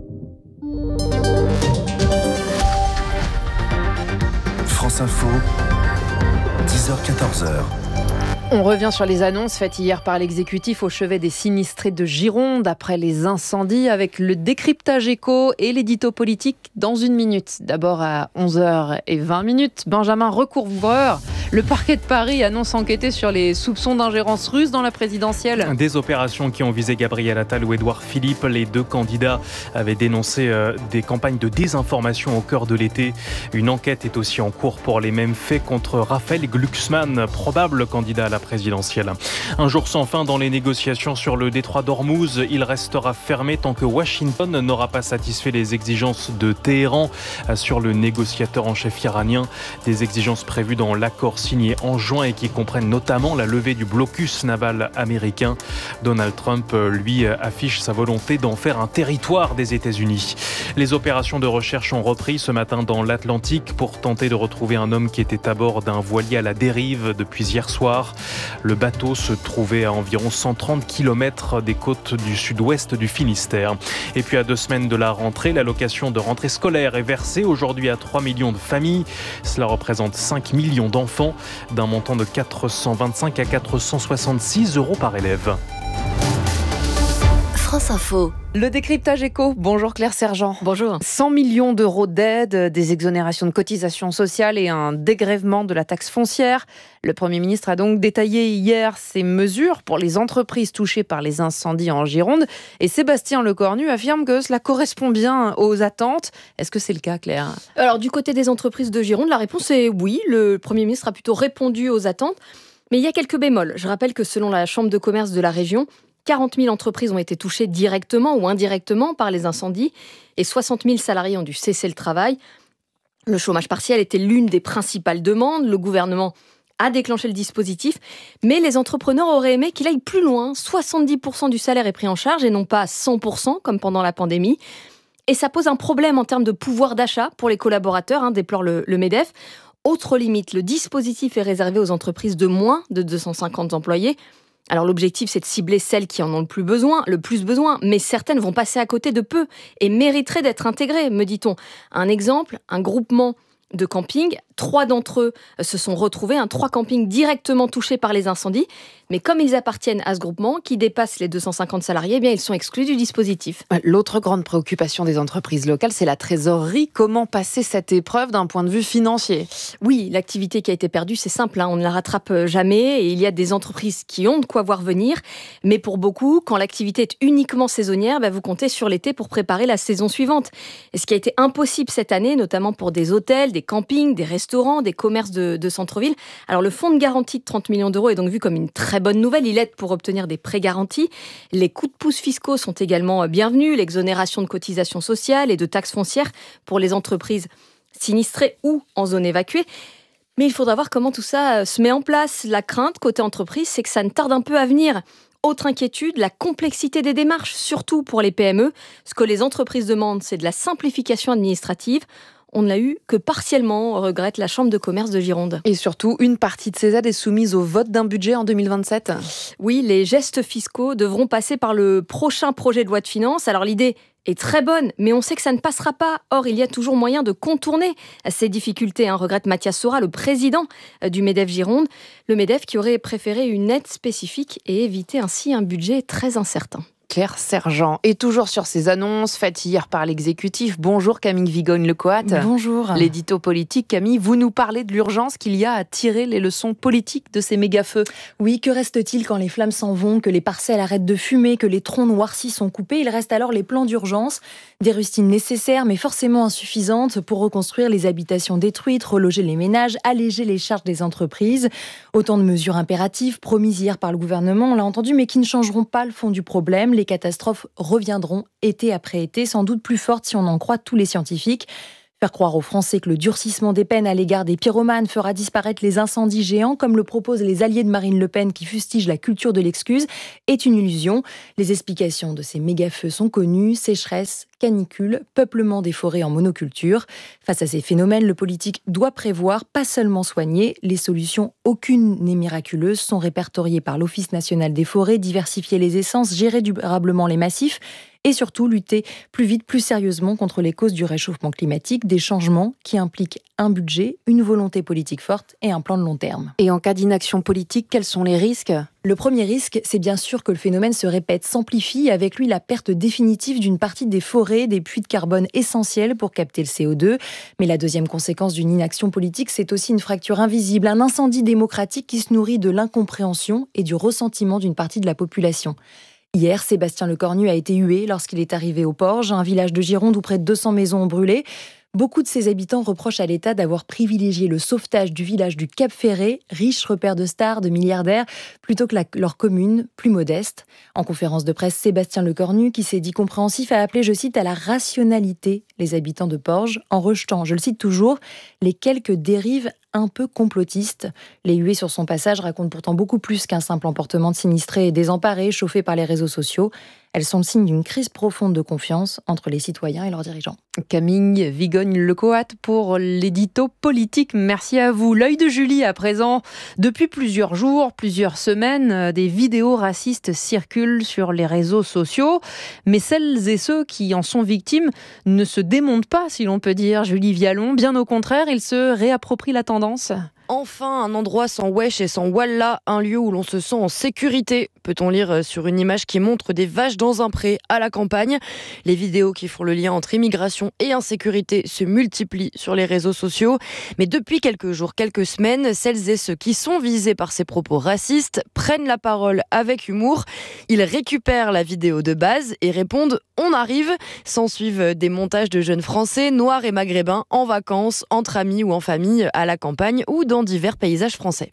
Speaker 14: France Info, dix heures quatorze heures.
Speaker 4: On revient sur les annonces faites hier par l'exécutif au chevet des sinistrés de Gironde après les incendies avec le décryptage éco et l'édito politique dans une minute. D'abord à onze heures vingt, Benjamin Recouvreur, le parquet de Paris annonce enquêter sur les soupçons d'ingérence russe dans la présidentielle.
Speaker 10: Des opérations qui ont visé Gabriel Attal ou Édouard Philippe. Les deux candidats avaient dénoncé euh, des campagnes de désinformation au cœur de l'été. Une enquête est aussi en cours pour les mêmes faits contre Raphaël Glucksmann, probable candidat à la présidentielle. Un jour sans fin dans les négociations sur le détroit d'Ormuz. Il restera fermé tant que Washington n'aura pas satisfait les exigences de Téhéran sur le négociateur en chef iranien. Des exigences prévues dans l'accord signé en juin et qui comprennent notamment la levée du blocus naval américain. Donald Trump, lui, affiche sa volonté d'en faire un territoire des États-Unis. Les opérations de recherche ont repris ce matin dans l'Atlantique pour tenter de retrouver un homme qui était à bord d'un voilier à la dérive depuis hier soir. Le bateau se trouvait à environ cent trente kilomètres des côtes du sud-ouest du Finistère. Et puis à deux semaines de la rentrée, l'allocation de rentrée scolaire est versée aujourd'hui à trois millions de familles. Cela représente cinq millions d'enfants, d'un montant de quatre cent vingt-cinq à quatre cent soixante-six euros par élève.
Speaker 2: France Info.
Speaker 4: Le décryptage éco. Bonjour Claire Sergent.
Speaker 2: Bonjour.
Speaker 4: cent millions d'euros d'aide, des exonérations de cotisations sociales et un dégrèvement de la taxe foncière. Le Premier ministre a donc détaillé hier ces mesures pour les entreprises touchées par les incendies en Gironde. Et Sébastien Lecornu affirme que cela correspond bien aux attentes. Est-ce que c'est le cas, Claire ?
Speaker 15: Alors du côté des entreprises de Gironde, la réponse est oui. Le Premier ministre a plutôt répondu aux attentes. Mais il y a quelques bémols. Je rappelle que selon la Chambre de commerce de la région, quarante mille entreprises ont été touchées directement ou indirectement par les incendies et soixante mille salariés ont dû cesser le travail. Le chômage partiel était l'une des principales demandes. Le gouvernement a déclenché le dispositif, mais les entrepreneurs auraient aimé qu'il aille plus loin. soixante-dix pour cent du salaire est pris en charge et non pas cent pour cent comme pendant la pandémie. Et ça pose un problème en termes de pouvoir d'achat pour les collaborateurs, hein, déplore le, le MEDEF. Autre limite, le dispositif est réservé aux entreprises de moins de deux cent cinquante employés. Alors l'objectif, c'est de cibler celles qui en ont le plus besoin, le plus besoin, mais certaines vont passer à côté de peu et mériteraient d'être intégrées, me dit-on. Un exemple, un groupement de camping, trois d'entre eux se sont retrouvés, hein, trois campings directement touchés par les incendies, mais comme ils appartiennent à ce groupement qui dépasse les deux cent cinquante salariés, eh bien ils sont exclus du dispositif.
Speaker 4: L'autre grande préoccupation des entreprises locales, c'est la trésorerie. Comment passer cette épreuve d'un point de vue financier ?
Speaker 15: Oui, l'activité qui a été perdue, c'est simple, hein, on ne la rattrape jamais et il y a des entreprises qui ont de quoi voir venir, mais pour beaucoup, quand l'activité est uniquement saisonnière, bah, vous comptez sur l'été pour préparer la saison suivante. Et ce qui a été impossible cette année, notamment pour des hôtels, des campings, des restaurants, des commerces de, de centre-ville. Alors le fonds de garantie de trente millions d'euros est donc vu comme une très bonne nouvelle. Il aide pour obtenir des prêts garantis. Les coups de pouce fiscaux sont également bienvenus. L'exonération de cotisations sociales et de taxes foncières pour les entreprises sinistrées ou en zone évacuée. Mais il faudra voir comment tout ça se met en place. La crainte côté entreprise, c'est que ça ne tarde un peu à venir. Autre inquiétude, la complexité des démarches, surtout pour les P M E. Ce que les entreprises demandent, c'est de la simplification administrative.
Speaker 5: on ne l'a eu que partiellement, regrette la Chambre de commerce de Gironde.
Speaker 6: Et surtout, une partie de ces aides est soumise au vote d'un budget en deux mille vingt-sept.
Speaker 5: Oui, les gestes fiscaux devront passer par le prochain projet de loi de finances. Alors l'idée est très bonne, mais on sait que ça ne passera pas. Or, il y a toujours moyen de contourner ces difficultés, hein, regrette Mathias Sora, le président du MEDEF Gironde. Le MEDEF qui aurait préféré une aide spécifique et éviter ainsi un budget très incertain.
Speaker 6: Claire Sergent. Et toujours sur ces annonces faites hier par l'exécutif. Bonjour Camille Vigogne-Lecoat.
Speaker 5: Bonjour.
Speaker 6: L'édito politique, Camille, vous nous parlez de l'urgence qu'il y a à tirer les leçons politiques de ces méga-feux.
Speaker 5: Oui, que reste-t-il quand les flammes s'en vont, que les parcelles arrêtent de fumer, que les troncs noircis sont coupés? Il reste alors les plans d'urgence, des rustines nécessaires mais forcément insuffisantes pour reconstruire les habitations détruites, reloger les ménages, alléger les charges des entreprises. Autant de mesures impératives promises hier par le gouvernement, on l'a entendu, mais qui ne changeront pas le fond du problème. Les catastrophes reviendront été après été, sans doute plus fortes si on en croit tous les scientifiques. Faire croire aux Français que le durcissement des peines à l'égard des pyromanes fera disparaître les incendies géants, comme le proposent les alliés de Marine Le Pen qui fustigent la culture de l'excuse, est une illusion. Les explications de ces méga-feux sont connues: sécheresse, canicule, peuplement des forêts en monoculture. Face à ces phénomènes, le politique doit prévoir, pas seulement soigner. Les solutions, aucune n'est miraculeuse, sont répertoriées par l'Office national des forêts: diversifier les essences, gérer durablement les massifs et surtout lutter plus vite, plus sérieusement contre les causes du réchauffement climatique, des changements qui impliquent un budget, une volonté politique forte et un plan de long terme.
Speaker 6: Et en cas d'inaction politique, quels sont les risques ?
Speaker 5: Le premier risque, c'est bien sûr que le phénomène se répète, s'amplifie, avec lui la perte définitive d'une partie des forêts, des puits de carbone essentiels pour capter le C O deux. Mais la deuxième conséquence d'une inaction politique, c'est aussi une fracture invisible, un incendie démocratique qui se nourrit de l'incompréhension et du ressentiment d'une partie de la population. Hier, Sébastien Lecornu a été hué lorsqu'il est arrivé au Porge, un village de Gironde où près de deux cents maisons ont brûlé. Beaucoup de ses habitants reprochent à l'État d'avoir privilégié le sauvetage du village du Cap Ferré, riche repère de stars, de milliardaires, plutôt que la, leur commune, plus modeste. En conférence de presse, Sébastien Lecornu, qui s'est dit compréhensif, a appelé, je cite, à la rationalité les habitants de Porge, en rejetant, je le cite toujours, les quelques dérives un peu complotistes. Les huées sur son passage racontent pourtant beaucoup plus qu'un simple emportement de sinistrés et désemparés, chauffés par les réseaux sociaux. Elles sont le signe d'une crise profonde de confiance entre les citoyens et leurs dirigeants.
Speaker 4: Camille Vigogne-Lecoat pour l'édito politique. Merci à vous. L'œil de Julie à présent. Depuis plusieurs jours, plusieurs semaines, des vidéos racistes circulent sur les réseaux sociaux. Mais celles et ceux qui en sont victimes ne se démontent pas, si l'on peut dire. Julie Vialon, bien au contraire, ils se réapproprient la tendance.
Speaker 7: Enfin, un endroit sans wesh et sans wallah, un lieu où l'on se sent en sécurité, peut-on lire sur une image qui montre des vaches dans un pré à la campagne. Les vidéos qui font le lien entre immigration et insécurité se multiplient sur les réseaux sociaux. Mais depuis quelques jours, quelques semaines, celles et ceux qui sont visés par ces propos racistes prennent la parole avec humour. Ils récupèrent la vidéo de base et répondent « On arrive ». S'ensuivent des montages de jeunes Français, noirs et maghrébins en vacances, entre amis ou en famille, à la campagne ou dans divers paysages français.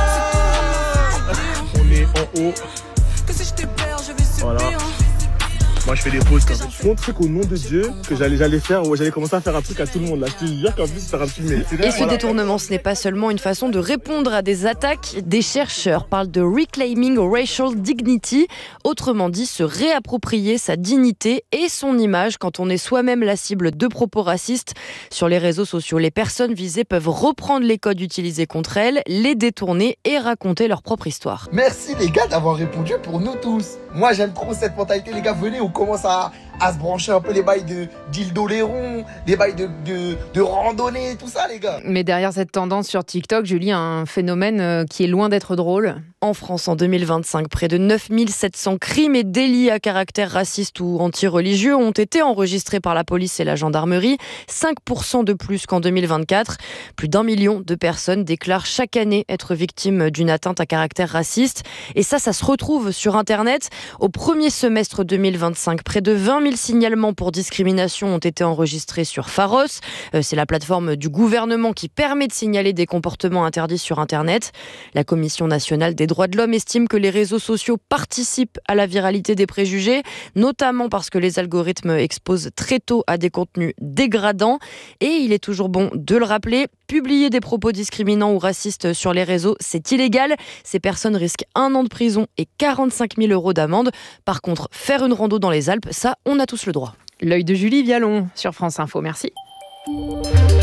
Speaker 8: On est en haut. Voilà. Moi je fais des pauses quand même. Je montre qu'au nom de Dieu que j'allais, j'allais faire, ouais, j'allais commencer à faire un truc à tout le monde là. Je te jure qu'en plus ça va filmer.
Speaker 7: Et ce détournement, ce n'est pas seulement une façon de répondre à des attaques. Des chercheurs parlent de reclaiming racial dignity, autrement dit se réapproprier sa dignité et son image quand on est soi-même la cible de propos racistes. Sur les réseaux sociaux, les personnes visées peuvent reprendre les codes utilisés contre elles, les détourner et raconter leur propre histoire.
Speaker 9: Merci les gars d'avoir répondu pour nous tous. Moi j'aime trop cette mentalité, les gars, venez, on commence à, à se brancher un peu les bails de dildo Léron, les bails de, de, de randonnée, tout ça les gars.
Speaker 4: Mais derrière cette tendance sur TikTok, Julie, un phénomène qui est loin d'être drôle.
Speaker 7: En France, en deux mille vingt-cinq, près de neuf mille sept cents crimes et délits à caractère raciste ou anti-religieux ont été enregistrés par la police et la gendarmerie, cinq pour cent de plus qu'en deux mille vingt-quatre. Plus d'un million de personnes déclarent chaque année être victimes d'une atteinte à caractère raciste. Et ça, ça se retrouve sur Internet. Au premier semestre deux mille vingt-cinq, près de vingt mille signalements pour discrimination ont été enregistrés sur Pharos. C'est la plateforme du gouvernement qui permet de signaler des comportements interdits sur Internet. La Commission nationale des droits de l'homme estime que les réseaux sociaux participent à la viralité des préjugés, notamment parce que les algorithmes exposent très tôt à des contenus dégradants. Et il est toujours bon de le rappeler, publier des propos discriminants ou racistes sur les réseaux, c'est illégal. Ces personnes risquent un an de prison et quarante-cinq mille euros d'amende. Par contre, faire une rando dans les Alpes, ça, on a tous le droit.
Speaker 4: L'œil de Julie Vialon sur France Info. Merci.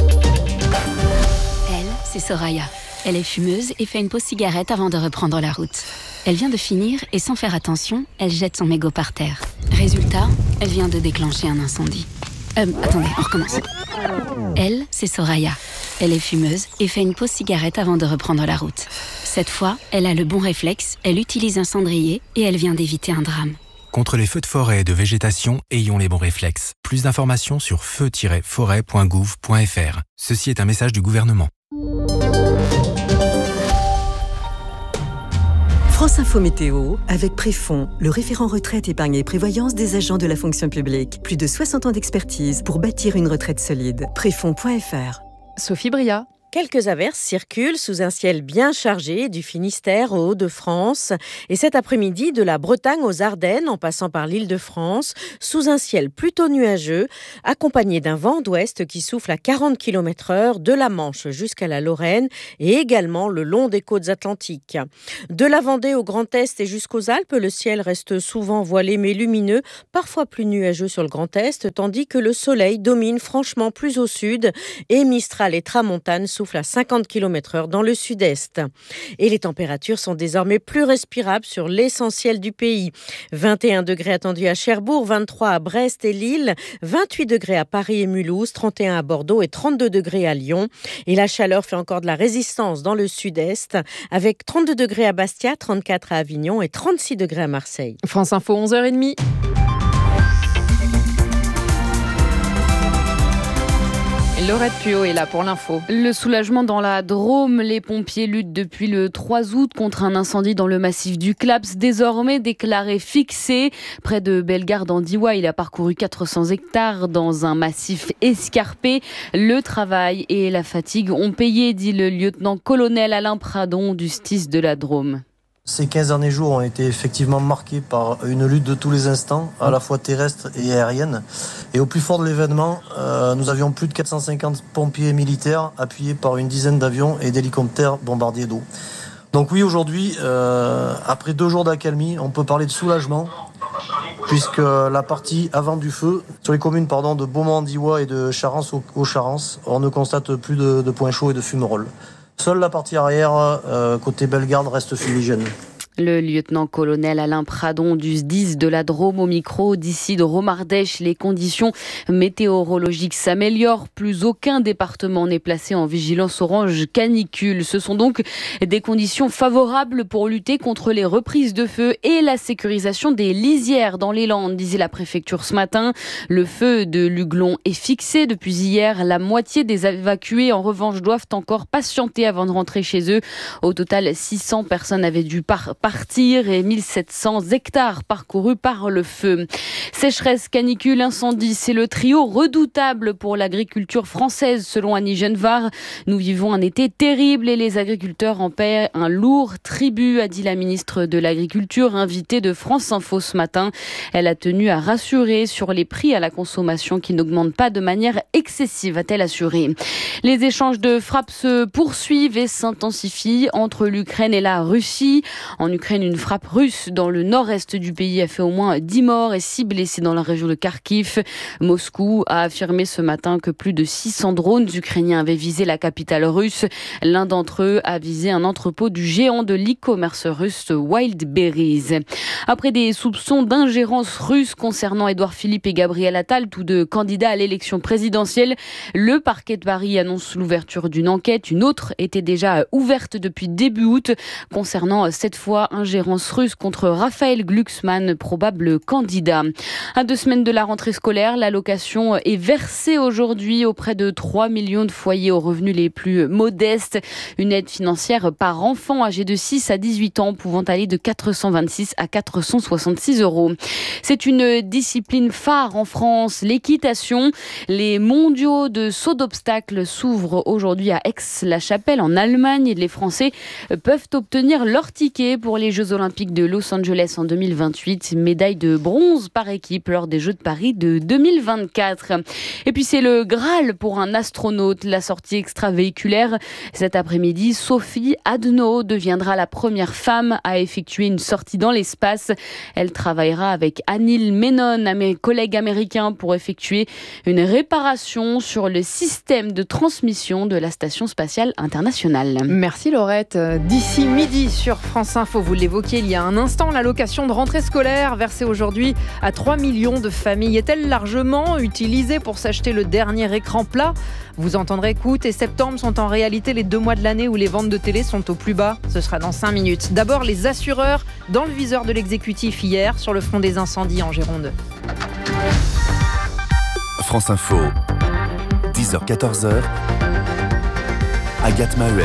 Speaker 3: c'est Soraya. Elle est fumeuse et fait une pause cigarette avant de reprendre la route. Elle vient de finir et sans faire attention, elle jette son mégot par terre. Résultat, elle vient de déclencher un incendie. Euh, attendez, on recommence. Elle, c'est Soraya. Elle est fumeuse et fait une pause cigarette avant de reprendre la route. Cette fois, elle a le bon réflexe, elle utilise un cendrier et elle vient d'éviter un drame.
Speaker 11: Contre les feux de forêt et de végétation, ayons les bons réflexes. Plus d'informations sur feu tiret forêt point gouv point f r. Ceci est un message du gouvernement.
Speaker 12: France Info Météo, avec Préfond, le référent retraite, épargne et prévoyance des agents de la fonction publique. Plus de soixante ans d'expertise pour bâtir une retraite solide. Préfond point f r.
Speaker 4: Sophie Bria.
Speaker 13: Quelques averses circulent sous un ciel bien chargé du Finistère aux Hauts-de-France. Et cet après-midi, de la Bretagne aux Ardennes, en passant par l'Île-de-France, sous un ciel plutôt nuageux, accompagné d'un vent d'ouest qui souffle à quarante kilomètres heure de la Manche jusqu'à la Lorraine et également le long des côtes atlantiques. De la Vendée au Grand Est et jusqu'aux Alpes, le ciel reste souvent voilé mais lumineux, parfois plus nuageux sur le Grand Est, tandis que le soleil domine franchement plus au sud et Mistral et Tramontane souffle à cinquante kilomètres heure dans le sud-est. Et les températures sont désormais plus respirables sur l'essentiel du pays. vingt et un degrés attendus à Cherbourg, vingt-trois à Brest et Lille, vingt-huit degrés à Paris et Mulhouse, trente et un à Bordeaux et trente-deux degrés à Lyon. Et la chaleur fait encore de la résistance dans le sud-est, avec trente-deux degrés à Bastia, trente-quatre à Avignon et trente-six degrés à Marseille.
Speaker 4: France Info, onze heures trente. Laurette Puot est là pour l'info. Le soulagement dans la Drôme. Les pompiers luttent depuis le trois août contre un incendie dans le massif du Claps, désormais déclaré fixé. Près de Bellegarde en Diois, il a parcouru quatre cents hectares dans un massif escarpé. Le travail et la fatigue ont payé, dit le lieutenant-colonel Alain Pradon du S T I S de la Drôme.
Speaker 16: Ces quinze derniers jours ont été effectivement marqués par une lutte de tous les instants, à la fois terrestre et aérienne. Et au plus fort de l'événement, euh, nous avions plus de quatre cent cinquante pompiers militaires appuyés par une dizaine d'avions et d'hélicoptères bombardiers d'eau. Donc oui, aujourd'hui, euh, après deux jours d'accalmie, on peut parler de soulagement, puisque la partie avant du feu, sur les communes pardon, de Beaumont-en-Diois et de Charence au Charence, on ne constate plus de, de points chauds et de fumerolles. Seule la partie arrière, euh, côté Bellegarde, reste fumigène.
Speaker 4: Le lieutenant-colonel Alain Pradon du S D I S de la Drôme au micro. D'ici de Romardèche, les conditions météorologiques s'améliorent. Plus aucun département n'est placé en vigilance orange canicule. Ce sont donc des conditions favorables pour lutter contre les reprises de feu et la sécurisation des lisières dans les Landes, disait la préfecture ce matin. Le feu de l'Uglon est fixé depuis hier. La moitié des évacués, en revanche, doivent encore patienter avant de rentrer chez eux. Au total, six cents personnes avaient dû partir. partir et mille sept cents hectares parcourus par le feu. Sécheresse, canicule, incendie, c'est le trio redoutable pour l'agriculture française selon Annie Genevard. Nous vivons un été terrible et les agriculteurs en paient un lourd tribut, a dit la ministre de l'Agriculture, invitée de France Info ce matin. Elle a tenu à rassurer sur les prix à la consommation qui n'augmentent pas de manière excessive, a-t-elle assuré. Les échanges de frappes se poursuivent et s'intensifient entre l'Ukraine et la Russie. En Ukraine, une frappe russe dans le nord-est du pays a fait au moins dix morts et six blessés dans la région de Kharkiv. Moscou a affirmé ce matin que plus de six cents drones ukrainiens avaient visé la capitale russe. L'un d'entre eux a visé un entrepôt du géant de l'e-commerce russe Wildberries. Après des soupçons d'ingérence russe concernant Édouard Philippe et Gabriel Attal, tous deux candidats à l'élection présidentielle, le parquet de Paris annonce l'ouverture d'une enquête. Une autre était déjà ouverte depuis début août concernant cette fois ingérence russe contre Raphaël Glucksmann, probable candidat. À deux semaines de la rentrée scolaire, l'allocation est versée aujourd'hui auprès de trois millions de foyers aux revenus les plus modestes. Une aide financière par enfant âgé de six à dix-huit ans pouvant aller de quatre cent vingt-six à quatre cent soixante-six euros. C'est une discipline phare en France, l'équitation. Les mondiaux de saut d'obstacles s'ouvrent aujourd'hui à Aix-la-Chapelle en Allemagne et les Français peuvent obtenir leur ticket pour
Speaker 17: pour les Jeux Olympiques de Los Angeles en deux mille vingt-huit. Médaille de bronze par équipe lors des Jeux de Paris de deux mille vingt-quatre. Et puis c'est le Graal pour un astronaute, la sortie extravéhiculaire. Cet après-midi, Sophie Adno deviendra la première femme à effectuer une sortie dans l'espace. Elle travaillera avec Anil Menon, mes collègues américains, pour effectuer une réparation sur le système de transmission de la Station spatiale internationale.
Speaker 4: Merci Laurette. D'ici midi sur France Info, vous l'évoquiez il y a un instant, l'allocation de rentrée scolaire versée aujourd'hui à trois millions de familles est-elle largement utilisée pour s'acheter le dernier écran plat ? Vous entendrez qu'août et septembre sont en réalité les deux mois de l'année où les ventes de télé sont au plus bas. Ce sera dans cinq minutes. D'abord, les assureurs dans le viseur de l'exécutif hier sur le front des incendies en Gironde.
Speaker 14: France Info, dix heures quatorze heures, Agathe Maheuer.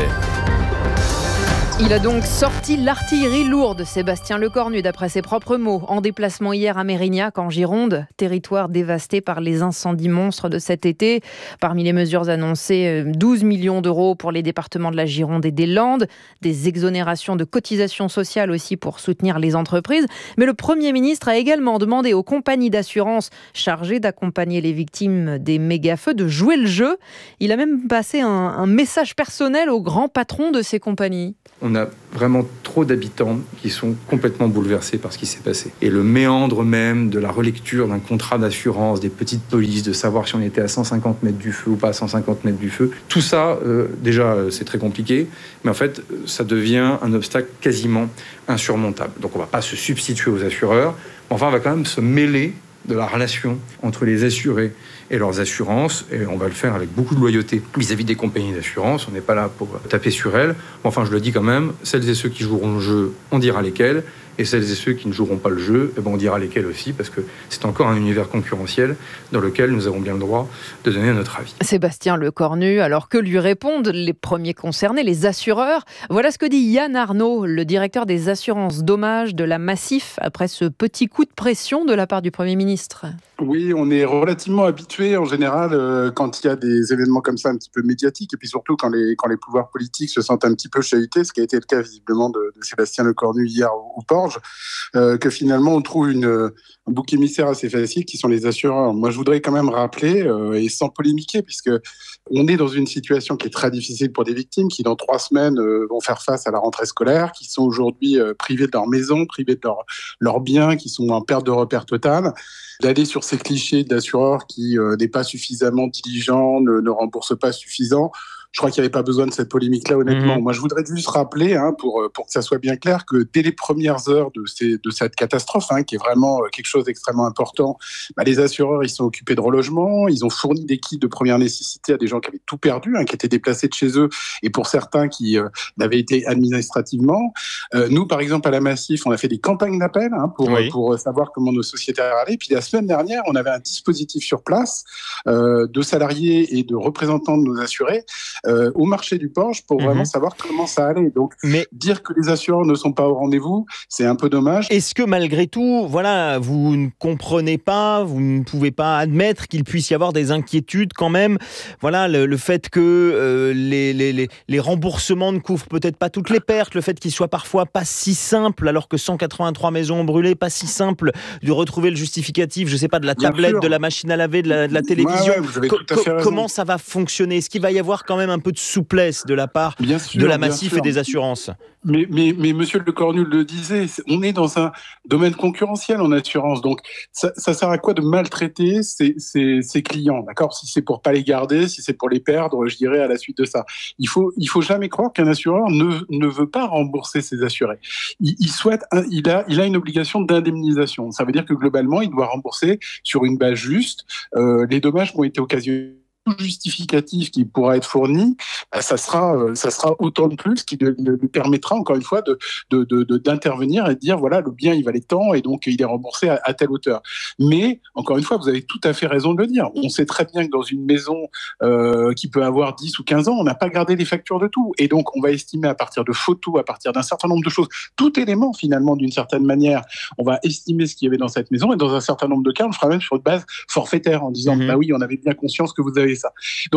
Speaker 4: Il a donc sorti l'artillerie lourde, Sébastien Lecornu, d'après ses propres mots, en déplacement hier à Mérignac, en Gironde, territoire dévasté par les incendies monstres de cet été. Parmi les mesures annoncées, douze millions d'euros pour les départements de la Gironde et des Landes, des exonérations de cotisations sociales aussi pour soutenir les entreprises. Mais le Premier ministre a également demandé aux compagnies d'assurance chargées d'accompagner les victimes des méga-feux de jouer le jeu. Il a même passé un, un message personnel aux grands patrons de ces compagnies.
Speaker 18: On a vraiment trop d'habitants qui sont complètement bouleversés par ce qui s'est passé. Et le méandre même de la relecture d'un contrat d'assurance, des petites polices, de savoir si on était à cent cinquante mètres du feu ou pas à cent cinquante mètres du feu, tout ça, euh, déjà, c'est très compliqué. Mais en fait, ça devient un obstacle quasiment insurmontable. Donc on ne va pas se substituer aux assureurs, mais enfin, on va quand même se mêler de la relation entre les assurés et leurs assurances, et on va le faire avec beaucoup de loyauté vis-à-vis des compagnies d'assurance. On n'est pas là pour taper sur elles. Enfin, je le dis quand même, celles et ceux qui joueront le jeu, on dira lesquels, et celles et ceux qui ne joueront pas le jeu, eh ben on dira lesquels aussi, parce que c'est encore un univers concurrentiel dans lequel nous avons bien le droit de donner notre avis.
Speaker 4: Sébastien Lecornu, alors que lui répondent les premiers concernés, les assureurs. Voilà ce que dit Yann Arnaud, le directeur des assurances dommages de la Massif, après ce petit coup de pression de la part du Premier ministre.
Speaker 19: Oui, on est relativement habitué en général euh, quand il y a des événements comme ça un petit peu médiatiques, et puis surtout quand les, quand les pouvoirs politiques se sentent un petit peu chahutés, ce qui a été le cas visiblement de, de Sébastien Lecornu hier au, au Porge, euh, que finalement on trouve une, un bouc émissaire assez facile qui sont les assureurs. Moi je voudrais quand même rappeler, euh, et sans polémiquer, puisque on est dans une situation qui est très difficile pour des victimes qui dans trois semaines euh, vont faire face à la rentrée scolaire, qui sont aujourd'hui euh, privées de leur maison, privées de leurs leur biens, qui sont en perte de repère totale. D'aller sur ces clichés d'assureurs qui euh, n'est pas suffisamment diligent, ne, ne rembourse pas suffisant. Je crois qu'il n'y avait pas besoin de cette polémique-là, honnêtement. Mmh. Moi, je voudrais juste rappeler, hein, pour, pour que ça soit bien clair, que dès les premières heures de, ces, de cette catastrophe, hein, qui est vraiment quelque chose d'extrêmement important, bah, les assureurs, ils sont occupés de relogement, ils ont fourni des kits de première nécessité à des gens qui avaient tout perdu, hein, qui étaient déplacés de chez eux, et pour certains qui euh, l'avaient été administrativement. Euh, nous, par exemple, à la Massif, on a fait des campagnes d'appel hein, pour, oui. pour savoir comment nos sociétaires allaient. Puis la semaine dernière, on avait un dispositif sur place euh, de salariés et de représentants de nos assurés Euh, au marché du Porge pour mmh. vraiment savoir comment ça allait. Donc, mais dire que les assureurs ne sont pas au rendez-vous, c'est un peu dommage.
Speaker 20: Est-ce que malgré tout, voilà, vous ne comprenez pas, vous ne pouvez pas admettre qu'il puisse y avoir des inquiétudes quand même, voilà, le, le fait que euh, les, les, les, les remboursements ne couvrent peut-être pas toutes les pertes, le fait qu'il soit parfois pas si simple, alors que cent quatre-vingt-trois maisons ont brûlé, pas si simple de retrouver le justificatif, je sais pas, de la Bien tablette, sûr. de la machine à laver, de la, de la télévision. Ouais, ouais, vous avez tout à fait raison. Comment ça va fonctionner ? Est-ce qu'il va y avoir quand même un peu de souplesse de la part bien sûr, de la Massif et des assurances ?
Speaker 19: Mais, mais, mais Monsieur Lecornu le disait, on est dans un domaine concurrentiel en assurance, donc ça, ça sert à quoi de maltraiter ses, ses, ses clients, d'accord ? Si c'est pour pas les garder, si c'est pour les perdre, je dirais à la suite de ça. Il faut, il faut jamais croire qu'un assureur ne, ne veut pas rembourser ses assurés. Il, il souhaite, il a, il a une obligation d'indemnisation. Ça veut dire que globalement, il doit rembourser sur une base juste euh, les dommages qui ont été occasionnés. Justificatif qui pourra être fourni, bah, ça sera, euh, ça sera autant de plus qui lui de, de permettra encore une fois de, de, de, de, d'intervenir et de dire voilà, le bien il valait tant et donc il est remboursé à, à telle hauteur. Mais encore une fois, vous avez tout à fait raison de le dire. On sait très bien que dans une maison euh, qui peut avoir dix ou quinze ans, on n'a pas gardé les factures de tout. Et donc on va estimer à partir de photos, à partir d'un certain nombre de choses, tout élément finalement d'une certaine manière, on va estimer ce qu'il y avait dans cette maison et dans un certain nombre de cas, on le fera même sur une base forfaitaire en disant mmh. bah oui, on avait bien conscience que vous avez ça. Donc,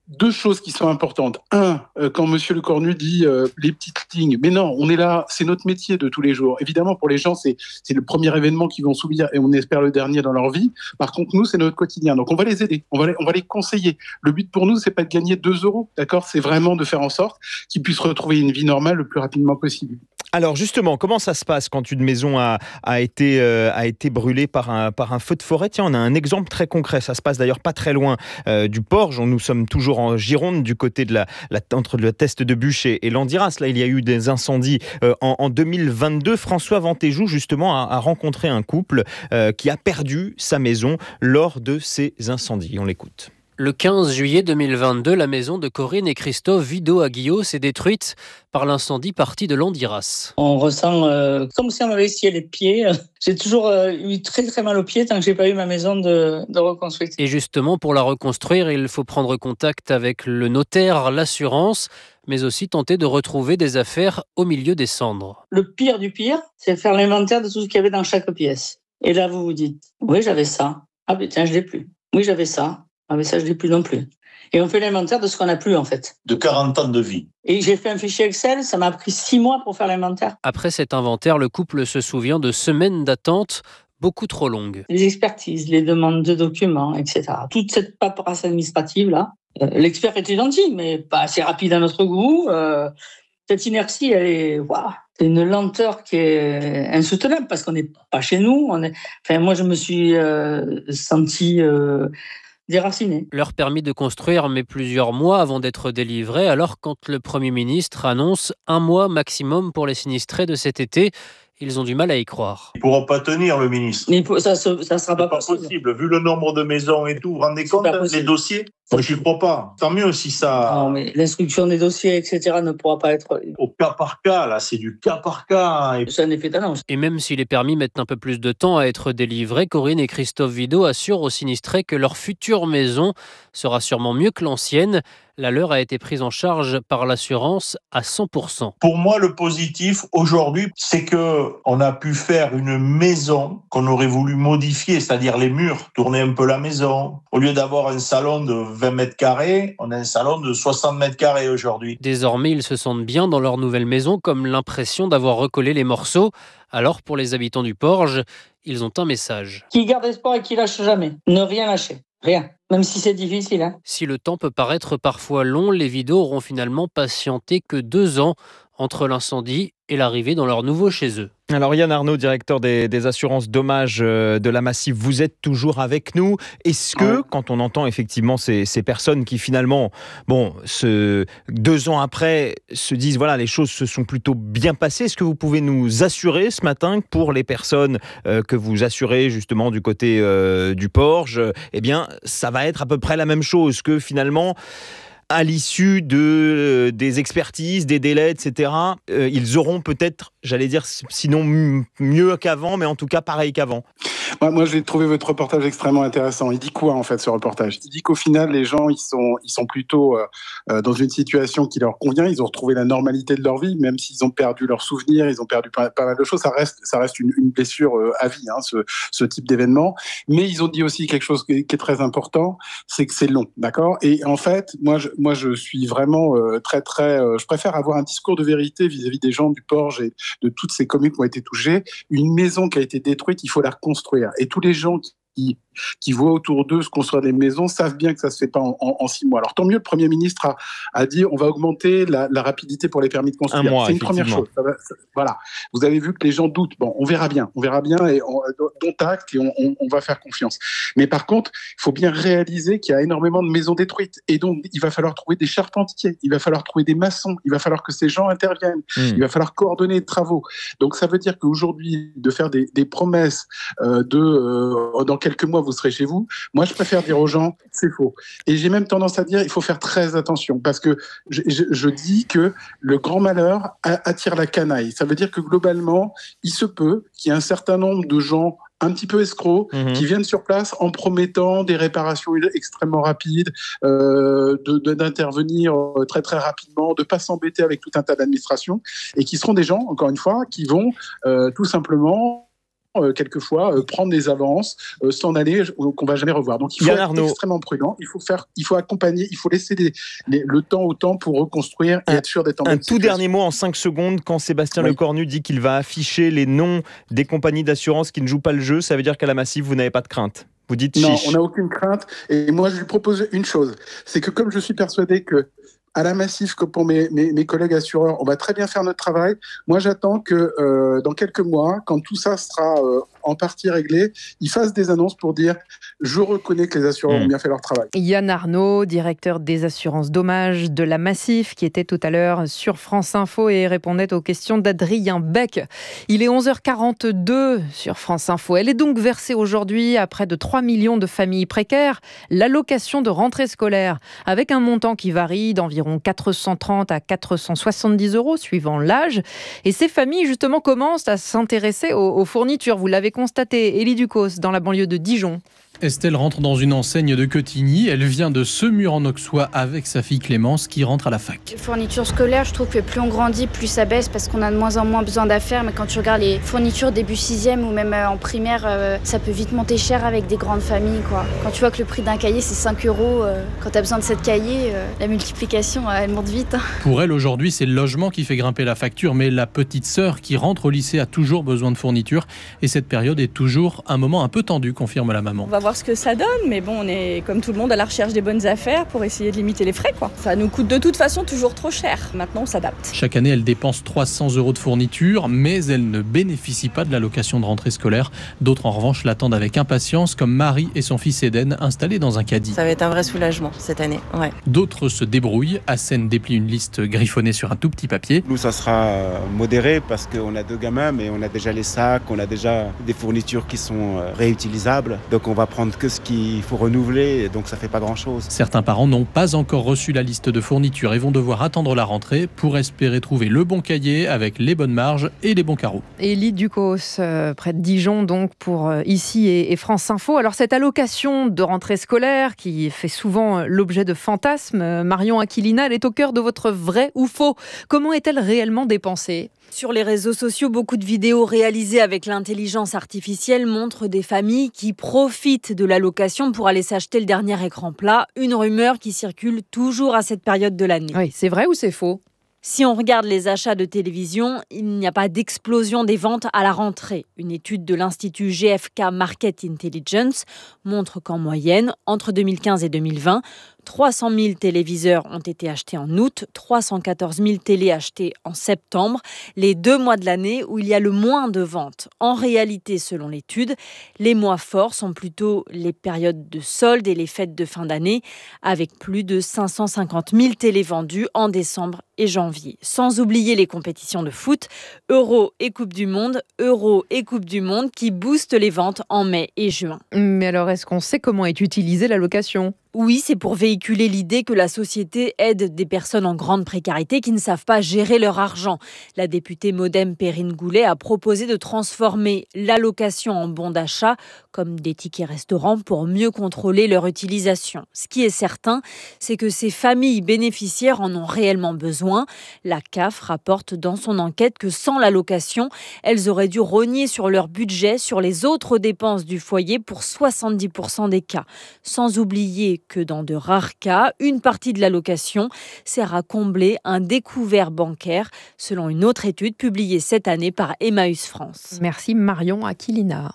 Speaker 19: deux choses qui sont importantes. Un, euh, quand Monsieur Le Cornu dit euh, les petites lignes, mais non, on est là, c'est notre métier de tous les jours. Évidemment, pour les gens, c'est, c'est le premier événement qu'ils vont subir et on espère le dernier dans leur vie. Par contre, nous, c'est notre quotidien. Donc, on va les aider, on va les, on va les conseiller. Le but pour nous, c'est pas de gagner deux euros, d'accord ? C'est vraiment de faire en sorte qu'ils puissent retrouver une vie normale le plus rapidement possible.
Speaker 20: Alors justement, comment ça se passe quand une maison a, a, été, euh, a été brûlée par un, par un feu de forêt ? Tiens, on a un exemple très concret. Ça se passe d'ailleurs pas très loin euh, du Porge. Nous sommes toujours en Gironde, du côté de la, la, entre le Teste de Bûche et, et Landiras. Là, il y a eu des incendies euh, en, en deux mille vingt-deux. François Ventéjou, justement, a, a rencontré un couple euh, qui a perdu sa maison lors de ces incendies. On l'écoute.
Speaker 1: Le quinze juillet deux mille vingt-deux, la maison de Corinne et Christophe Vidot à Guillot s'est détruite par l'incendie parti de Landiras.
Speaker 21: On ressent euh, comme si on m'avait scié les pieds. J'ai toujours euh, eu très très mal aux pieds tant que j'ai pas eu ma maison de, de reconstruite.
Speaker 1: Et justement, pour la reconstruire, il faut prendre contact avec le notaire, l'assurance, mais aussi tenter de retrouver des affaires au milieu des cendres.
Speaker 21: Le pire du pire, c'est faire l'inventaire de tout ce qu'il y avait dans chaque pièce. Et là, vous vous dites, oui, j'avais ça. Ah ben tiens, je l'ai plus. Oui, j'avais ça. Ah mais ça, je ne l'ai plus non plus. Et on fait l'inventaire de ce qu'on n'a plus, en fait.
Speaker 23: De quarante ans de vie.
Speaker 21: Et j'ai fait un fichier Excel, ça m'a pris six mois pour faire l'inventaire.
Speaker 1: Après cet inventaire, le couple se souvient de semaines d'attente beaucoup trop longues.
Speaker 21: Les expertises, les demandes de documents, et cetera. Toute cette paperasse administrative-là. Euh, l'expert était gentil, mais pas assez rapide à notre goût. Euh, cette inertie, elle est... Waouh, c'est une lenteur qui est insoutenable parce qu'on n'est pas chez nous. On est... Enfin, moi, je me suis euh, sentie... Euh, déracinés.
Speaker 1: Leur permis de construire met plusieurs mois avant d'être délivré, alors quand le Premier ministre annonce un mois maximum pour les sinistrés de cet été, ils ont du mal à y croire.
Speaker 23: Ils ne pourront pas tenir, le ministre.
Speaker 21: Mais ça ne sera pas,
Speaker 23: pas possible. possible. Vu le nombre de maisons et tout, vous vous rendez compte, les dossiers ? Moi, je n'y crois pas. Tant mieux si ça...
Speaker 21: Non, mais l'instruction des dossiers, et cetera, ne pourra pas être...
Speaker 23: Au cas par cas, là, c'est du cas par cas.
Speaker 21: Et... C'est un effet d'annonce.
Speaker 1: Et même si les permis mettent un peu plus de temps à être délivrés, Corinne et Christophe Vidot assurent aux sinistrés que leur future maison sera sûrement mieux que l'ancienne. La leur a été prise en charge par l'assurance à cent pour cent.
Speaker 23: Pour moi, le positif aujourd'hui, c'est qu'on a pu faire une maison qu'on aurait voulu modifier, c'est-à-dire les murs, tourner un peu la maison. Au lieu d'avoir un salon de vingt mètres carrés, on a un salon de soixante mètres carrés aujourd'hui.
Speaker 1: Désormais, ils se sentent bien dans leur nouvelle maison, comme l'impression d'avoir recollé les morceaux. Alors, pour les habitants du Porge, ils ont un message.
Speaker 21: Qui garde espoir et qui lâche jamais. Ne rien lâcher. Rien. Même si c'est difficile. Hein.
Speaker 1: Si le temps peut paraître parfois long, les Vidot auront finalement patienté que deux ans entre l'incendie et l'arrivée dans leur nouveau chez eux.
Speaker 20: Alors Yann Arnaud, directeur des, des assurances dommages de la Massif, vous êtes toujours avec nous. Est-ce que, quand on entend effectivement ces, ces personnes qui finalement, bon, ce, deux ans après, se disent voilà, les choses se sont plutôt bien passées, est-ce que vous pouvez nous assurer ce matin que pour les personnes euh, que vous assurez justement du côté euh, du Porge, eh bien, ça va être à peu près la même chose, que finalement, à l'issue de, euh, des expertises, des délais, et cetera, euh, ils auront peut-être, j'allais dire, sinon m- mieux qu'avant, mais en tout cas pareil qu'avant.
Speaker 19: Moi, moi, j'ai trouvé votre reportage extrêmement intéressant. Il dit quoi, en fait, ce reportage ? Il dit qu'au final, les gens, ils sont, ils sont plutôt euh, dans une situation qui leur convient. Ils ont retrouvé la normalité de leur vie, même s'ils ont perdu leurs souvenirs, ils ont perdu pas, pas mal de choses. Ça reste, ça reste une, une blessure euh, à vie, hein, ce, ce type d'événement. Mais ils ont dit aussi quelque chose qui est, qui est très important, c'est que c'est long, d'accord ? Et en fait, moi, je, moi, je suis vraiment euh, très, très... Euh, je préfère avoir un discours de vérité vis-à-vis des gens du Porge et de toutes ces communes qui ont été touchées. Une maison qui a été détruite, il faut la reconstruire. Et tous les gens qui, qui voient autour d'eux se construire des maisons savent bien que ça ne se fait pas en, en, en six mois. Alors tant mieux, le Premier ministre a, a dit on va augmenter la, la rapidité pour les permis de construire.
Speaker 20: Un mois,
Speaker 19: c'est une première chose. Ça va, ça, voilà. Vous avez vu que les gens doutent. Bon, on verra bien. On verra bien et on, dont acte et on, on, on va faire confiance. Mais par contre, il faut bien réaliser qu'il y a énormément de maisons détruites. Et donc, il va falloir trouver des charpentiers. Il va falloir trouver des maçons. Il va falloir que ces gens interviennent. Mmh. Il va falloir coordonner les travaux. Donc, ça veut dire qu'aujourd'hui, de faire des, des promesses euh, de euh, dans quelques mois, vous serez chez vous. Moi, je préfère dire aux gens, c'est faux. Et j'ai même tendance à dire, il faut faire très attention parce que je, je, je dis que le grand malheur attire la canaille. Ça veut dire que globalement, il se peut qu'il y ait un certain nombre de gens un petit peu escrocs, mmh. qui viennent sur place en promettant des réparations extrêmement rapides, euh, de, de, d'intervenir très très rapidement, de ne pas s'embêter avec tout un tas d'administrations, et qui seront des gens, encore une fois, qui vont euh, tout simplement euh, quelquefois, euh, prendre des avances, euh, s'en aller, euh, qu'on va jamais revoir. Donc il faut
Speaker 20: Yann
Speaker 19: être
Speaker 20: Arnaud.
Speaker 19: extrêmement prudent. Il faut faire, il faut accompagner, il faut laisser les, les, le temps au temps pour reconstruire et
Speaker 20: un,
Speaker 19: être sûr d'être en
Speaker 20: Un
Speaker 19: bonne
Speaker 20: tout
Speaker 19: situation.
Speaker 20: dernier mot en cinq secondes. Quand Sébastien
Speaker 19: Oui.
Speaker 20: Lecornu dit qu'il va afficher les noms des compagnies d'assurance qui ne jouent pas le jeu, ça veut dire qu'à la Massif, vous n'avez pas de crainte. Vous dites
Speaker 19: Non,
Speaker 20: chiche.
Speaker 19: on n'a aucune crainte. Et moi, je lui propose une chose. C'est que comme je suis persuadé que à la Massif, comme pour mes, mes, mes collègues assureurs, on va très bien faire notre travail. Moi, j'attends que euh, dans quelques mois, quand tout ça sera euh, en partie réglé, ils fassent des annonces pour dire « je reconnais que les assureurs mmh. ont bien fait leur travail ».
Speaker 4: Yann Arnaud, directeur des assurances dommages de la Massif, qui était tout à l'heure sur France Info et répondait aux questions d'Adrien Beck. Il est onze heures quarante-deux sur France Info. Elle est donc versée aujourd'hui à près de trois millions de familles précaires l'allocation de rentrée scolaire, avec un montant qui varie d'environ quatre cent trente à quatre cent soixante-dix euros suivant l'âge. Et ces familles, justement, commencent à s'intéresser aux, aux fournitures. Vous l'avez constaté, Élie Ducos, dans la banlieue de Dijon.
Speaker 2: Estelle rentre dans une enseigne de Quetigny. Elle vient de Semur-en-Auxois avec sa fille Clémence qui rentre à la fac.
Speaker 10: Les fournitures scolaires, je trouve que plus on grandit, plus ça baisse parce qu'on a de moins en moins besoin d'affaires. Mais quand tu regardes les fournitures début sixième ou même en primaire, ça peut vite monter cher avec des grandes familles, quoi. Quand tu vois que le prix d'un cahier c'est cinq euros, quand tu as besoin de sept cahiers, la multiplication elle monte vite.
Speaker 2: Pour elle aujourd'hui, c'est le logement qui fait grimper la facture, mais la petite sœur qui rentre au lycée a toujours besoin de fournitures. Et cette période est toujours un moment un peu tendu, confirme la maman.
Speaker 22: On va voir ce que ça donne, mais bon, on est comme tout le monde à la recherche des bonnes affaires pour essayer de limiter les frais, quoi. Ça nous coûte de toute façon toujours trop cher. Maintenant, on s'adapte.
Speaker 2: Chaque année, elle dépense trois cents euros de fournitures, mais elle ne bénéficie pas de l'allocation de rentrée scolaire. D'autres, en revanche, l'attendent avec impatience, comme Marie et son fils Eden, installés dans un caddie.
Speaker 24: Ça va être un vrai soulagement cette année, ouais.
Speaker 2: D'autres se débrouillent. Assène déplie une liste griffonnée sur un tout petit papier.
Speaker 25: Nous, ça sera modéré parce qu'on a deux gamins, mais on a déjà les sacs, on a déjà des fournitures qui sont réutilisables. Donc, on va prendre que ce qu'il faut renouveler, donc ça fait pas grand-chose.
Speaker 2: Certains parents n'ont pas encore reçu la liste de fournitures et vont devoir attendre la rentrée pour espérer trouver le bon cahier avec les bonnes marges et les bons carreaux.
Speaker 4: Élie Ducos, euh, près de Dijon, donc pour euh, ici et, et France Info. Alors cette allocation de rentrée scolaire qui fait souvent l'objet de fantasmes, euh, Marion Aquilina, elle est au cœur de votre vrai ou faux. Comment est-elle réellement dépensée ?
Speaker 26: Sur les réseaux sociaux, beaucoup de vidéos réalisées avec l'intelligence artificielle montrent des familles qui profitent de l'allocation pour aller s'acheter le dernier écran plat. Une rumeur qui circule toujours à cette période de l'année.
Speaker 4: Oui, c'est vrai ou c'est faux ?
Speaker 26: Si on regarde les achats de télévision, il n'y a pas d'explosion des ventes à la rentrée. Une étude de l'Institut G F K Market Intelligence montre qu'en moyenne, entre deux mille quinze et deux mille vingt, trois cent mille téléviseurs ont été achetés en août, trois cent quatorze mille télés achetées en septembre, les deux mois de l'année où il y a le moins de ventes. En réalité, selon l'étude, les mois forts sont plutôt les périodes de soldes et les fêtes de fin d'année, avec plus de cinq cent cinquante mille télés vendues en décembre et janvier. Sans oublier les compétitions de foot, Euro et Coupe du Monde, Euro et Coupe du Monde qui boostent les ventes en mai et juin.
Speaker 4: Mais alors, est-ce qu'on sait comment est utilisée l'allocation ?
Speaker 26: Oui, c'est pour véhiculer l'idée que la société aide des personnes en grande précarité qui ne savent pas gérer leur argent. La députée Modem Perrine Goulet a proposé de transformer l'allocation en bon d'achat, comme des tickets restaurants, pour mieux contrôler leur utilisation. Ce qui est certain, c'est que ces familles bénéficiaires en ont réellement besoin. La C A F rapporte dans son enquête que sans l'allocation, elles auraient dû rogner sur leur budget, sur les autres dépenses du foyer pour soixante-dix pour cent des cas. Sans oublier que dans de rares cas, une partie de l'allocation sert à combler un découvert bancaire, selon une autre étude publiée cette année par Emmaüs France.
Speaker 4: Merci Marion Aquilina.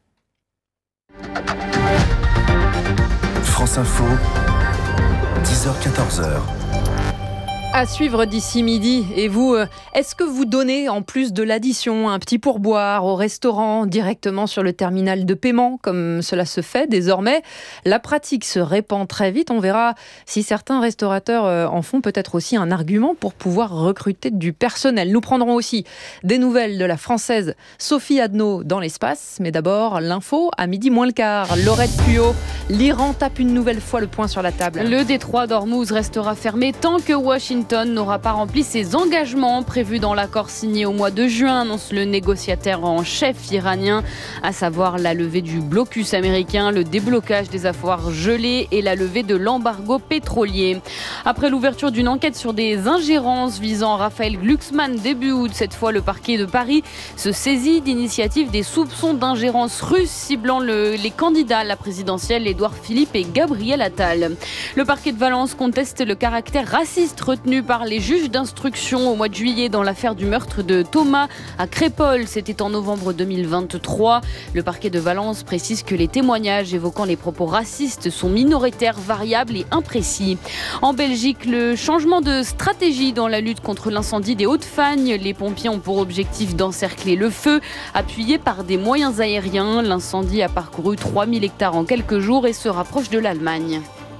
Speaker 14: France Info, dix heures quatorze heures.
Speaker 4: À suivre d'ici midi. Et vous, est-ce que vous donnez en plus de l'addition un petit pourboire au restaurant directement sur le terminal de paiement, comme cela se fait désormais ? La pratique se répand très vite. On verra si certains restaurateurs en font peut-être aussi un argument pour pouvoir recruter du personnel. Nous prendrons aussi des nouvelles de la Française Sophie Adno dans l'espace. Mais d'abord, l'info à midi moins le quart. Laurette Puot, l'Iran tape une nouvelle fois le poing sur la table.
Speaker 17: Le détroit d'Ormuz restera fermé tant que Washington Washington n'aura pas rempli ses engagements prévus dans l'accord signé au mois de juin, annonce le négociateur en chef iranien, à savoir la levée du blocus américain, le déblocage des avoirs gelés et la levée de l'embargo pétrolier. Après l'ouverture d'une enquête sur des ingérences visant Raphaël Glucksmann début août, cette fois le parquet de Paris se saisit d'initiatives des soupçons d'ingérence russe ciblant le, les candidats à la présidentielle Édouard Philippe et Gabriel Attal. Le parquet de Valence conteste le caractère raciste retenu par les juges d'instruction au mois de juillet dans l'affaire du meurtre de Thomas à Crépol. C'était en novembre deux mille vingt-trois. Le parquet de Valence précise que les témoignages évoquant les propos racistes sont minoritaires, variables et imprécis. En Belgique, le changement de stratégie dans la lutte contre l'incendie des Hauts-de-Fagne. Les pompiers ont pour objectif d'encercler le feu, appuyé par des moyens aériens. L'incendie a parcouru trois mille hectares en quelques jours et se rapproche de l'Allemagne.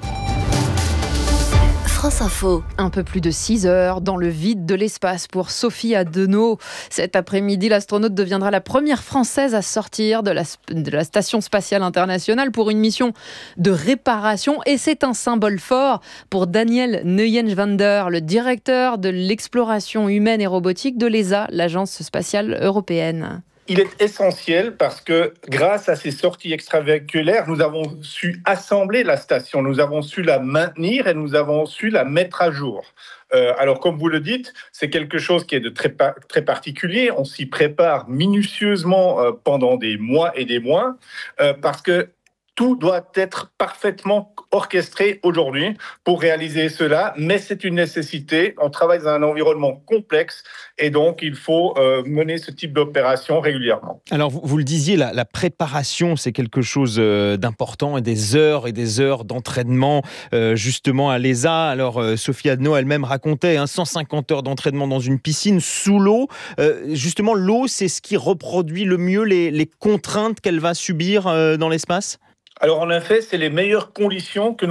Speaker 4: France Info. Un peu plus de six heures dans le vide de l'espace pour Sophie Adenau. Cet après-midi, l'astronaute deviendra la première Française à sortir de la, de la Station Spatiale Internationale pour une mission de réparation. Et c'est un symbole fort pour Daniel Neuenschwander, le directeur de l'exploration humaine et robotique de l'E S A, l'Agence spatiale européenne.
Speaker 5: Il est essentiel parce que grâce à ces sorties extravéhiculaires, nous avons su assembler la station, nous avons su la maintenir et nous avons su la mettre à jour. Euh, alors comme vous le dites, c'est quelque chose qui est de très, très particulier. On s'y prépare minutieusement euh, pendant des mois et des mois euh, parce que tout doit être parfaitement orchestré aujourd'hui pour réaliser cela, mais c'est une nécessité. On travaille dans un environnement complexe et donc il faut euh, mener ce type d'opération régulièrement.
Speaker 20: Alors vous, vous le disiez, la, la préparation c'est quelque chose euh, d'important et des heures et des heures d'entraînement euh, justement à l'E S A. Alors euh, Sophie Adenau elle-même racontait hein, cent cinquante heures d'entraînement dans une piscine sous l'eau. Euh, justement l'eau c'est ce qui reproduit le mieux les, les contraintes qu'elle va subir euh, dans l'espace ?
Speaker 5: Alors en effet, c'est les meilleures conditions que nous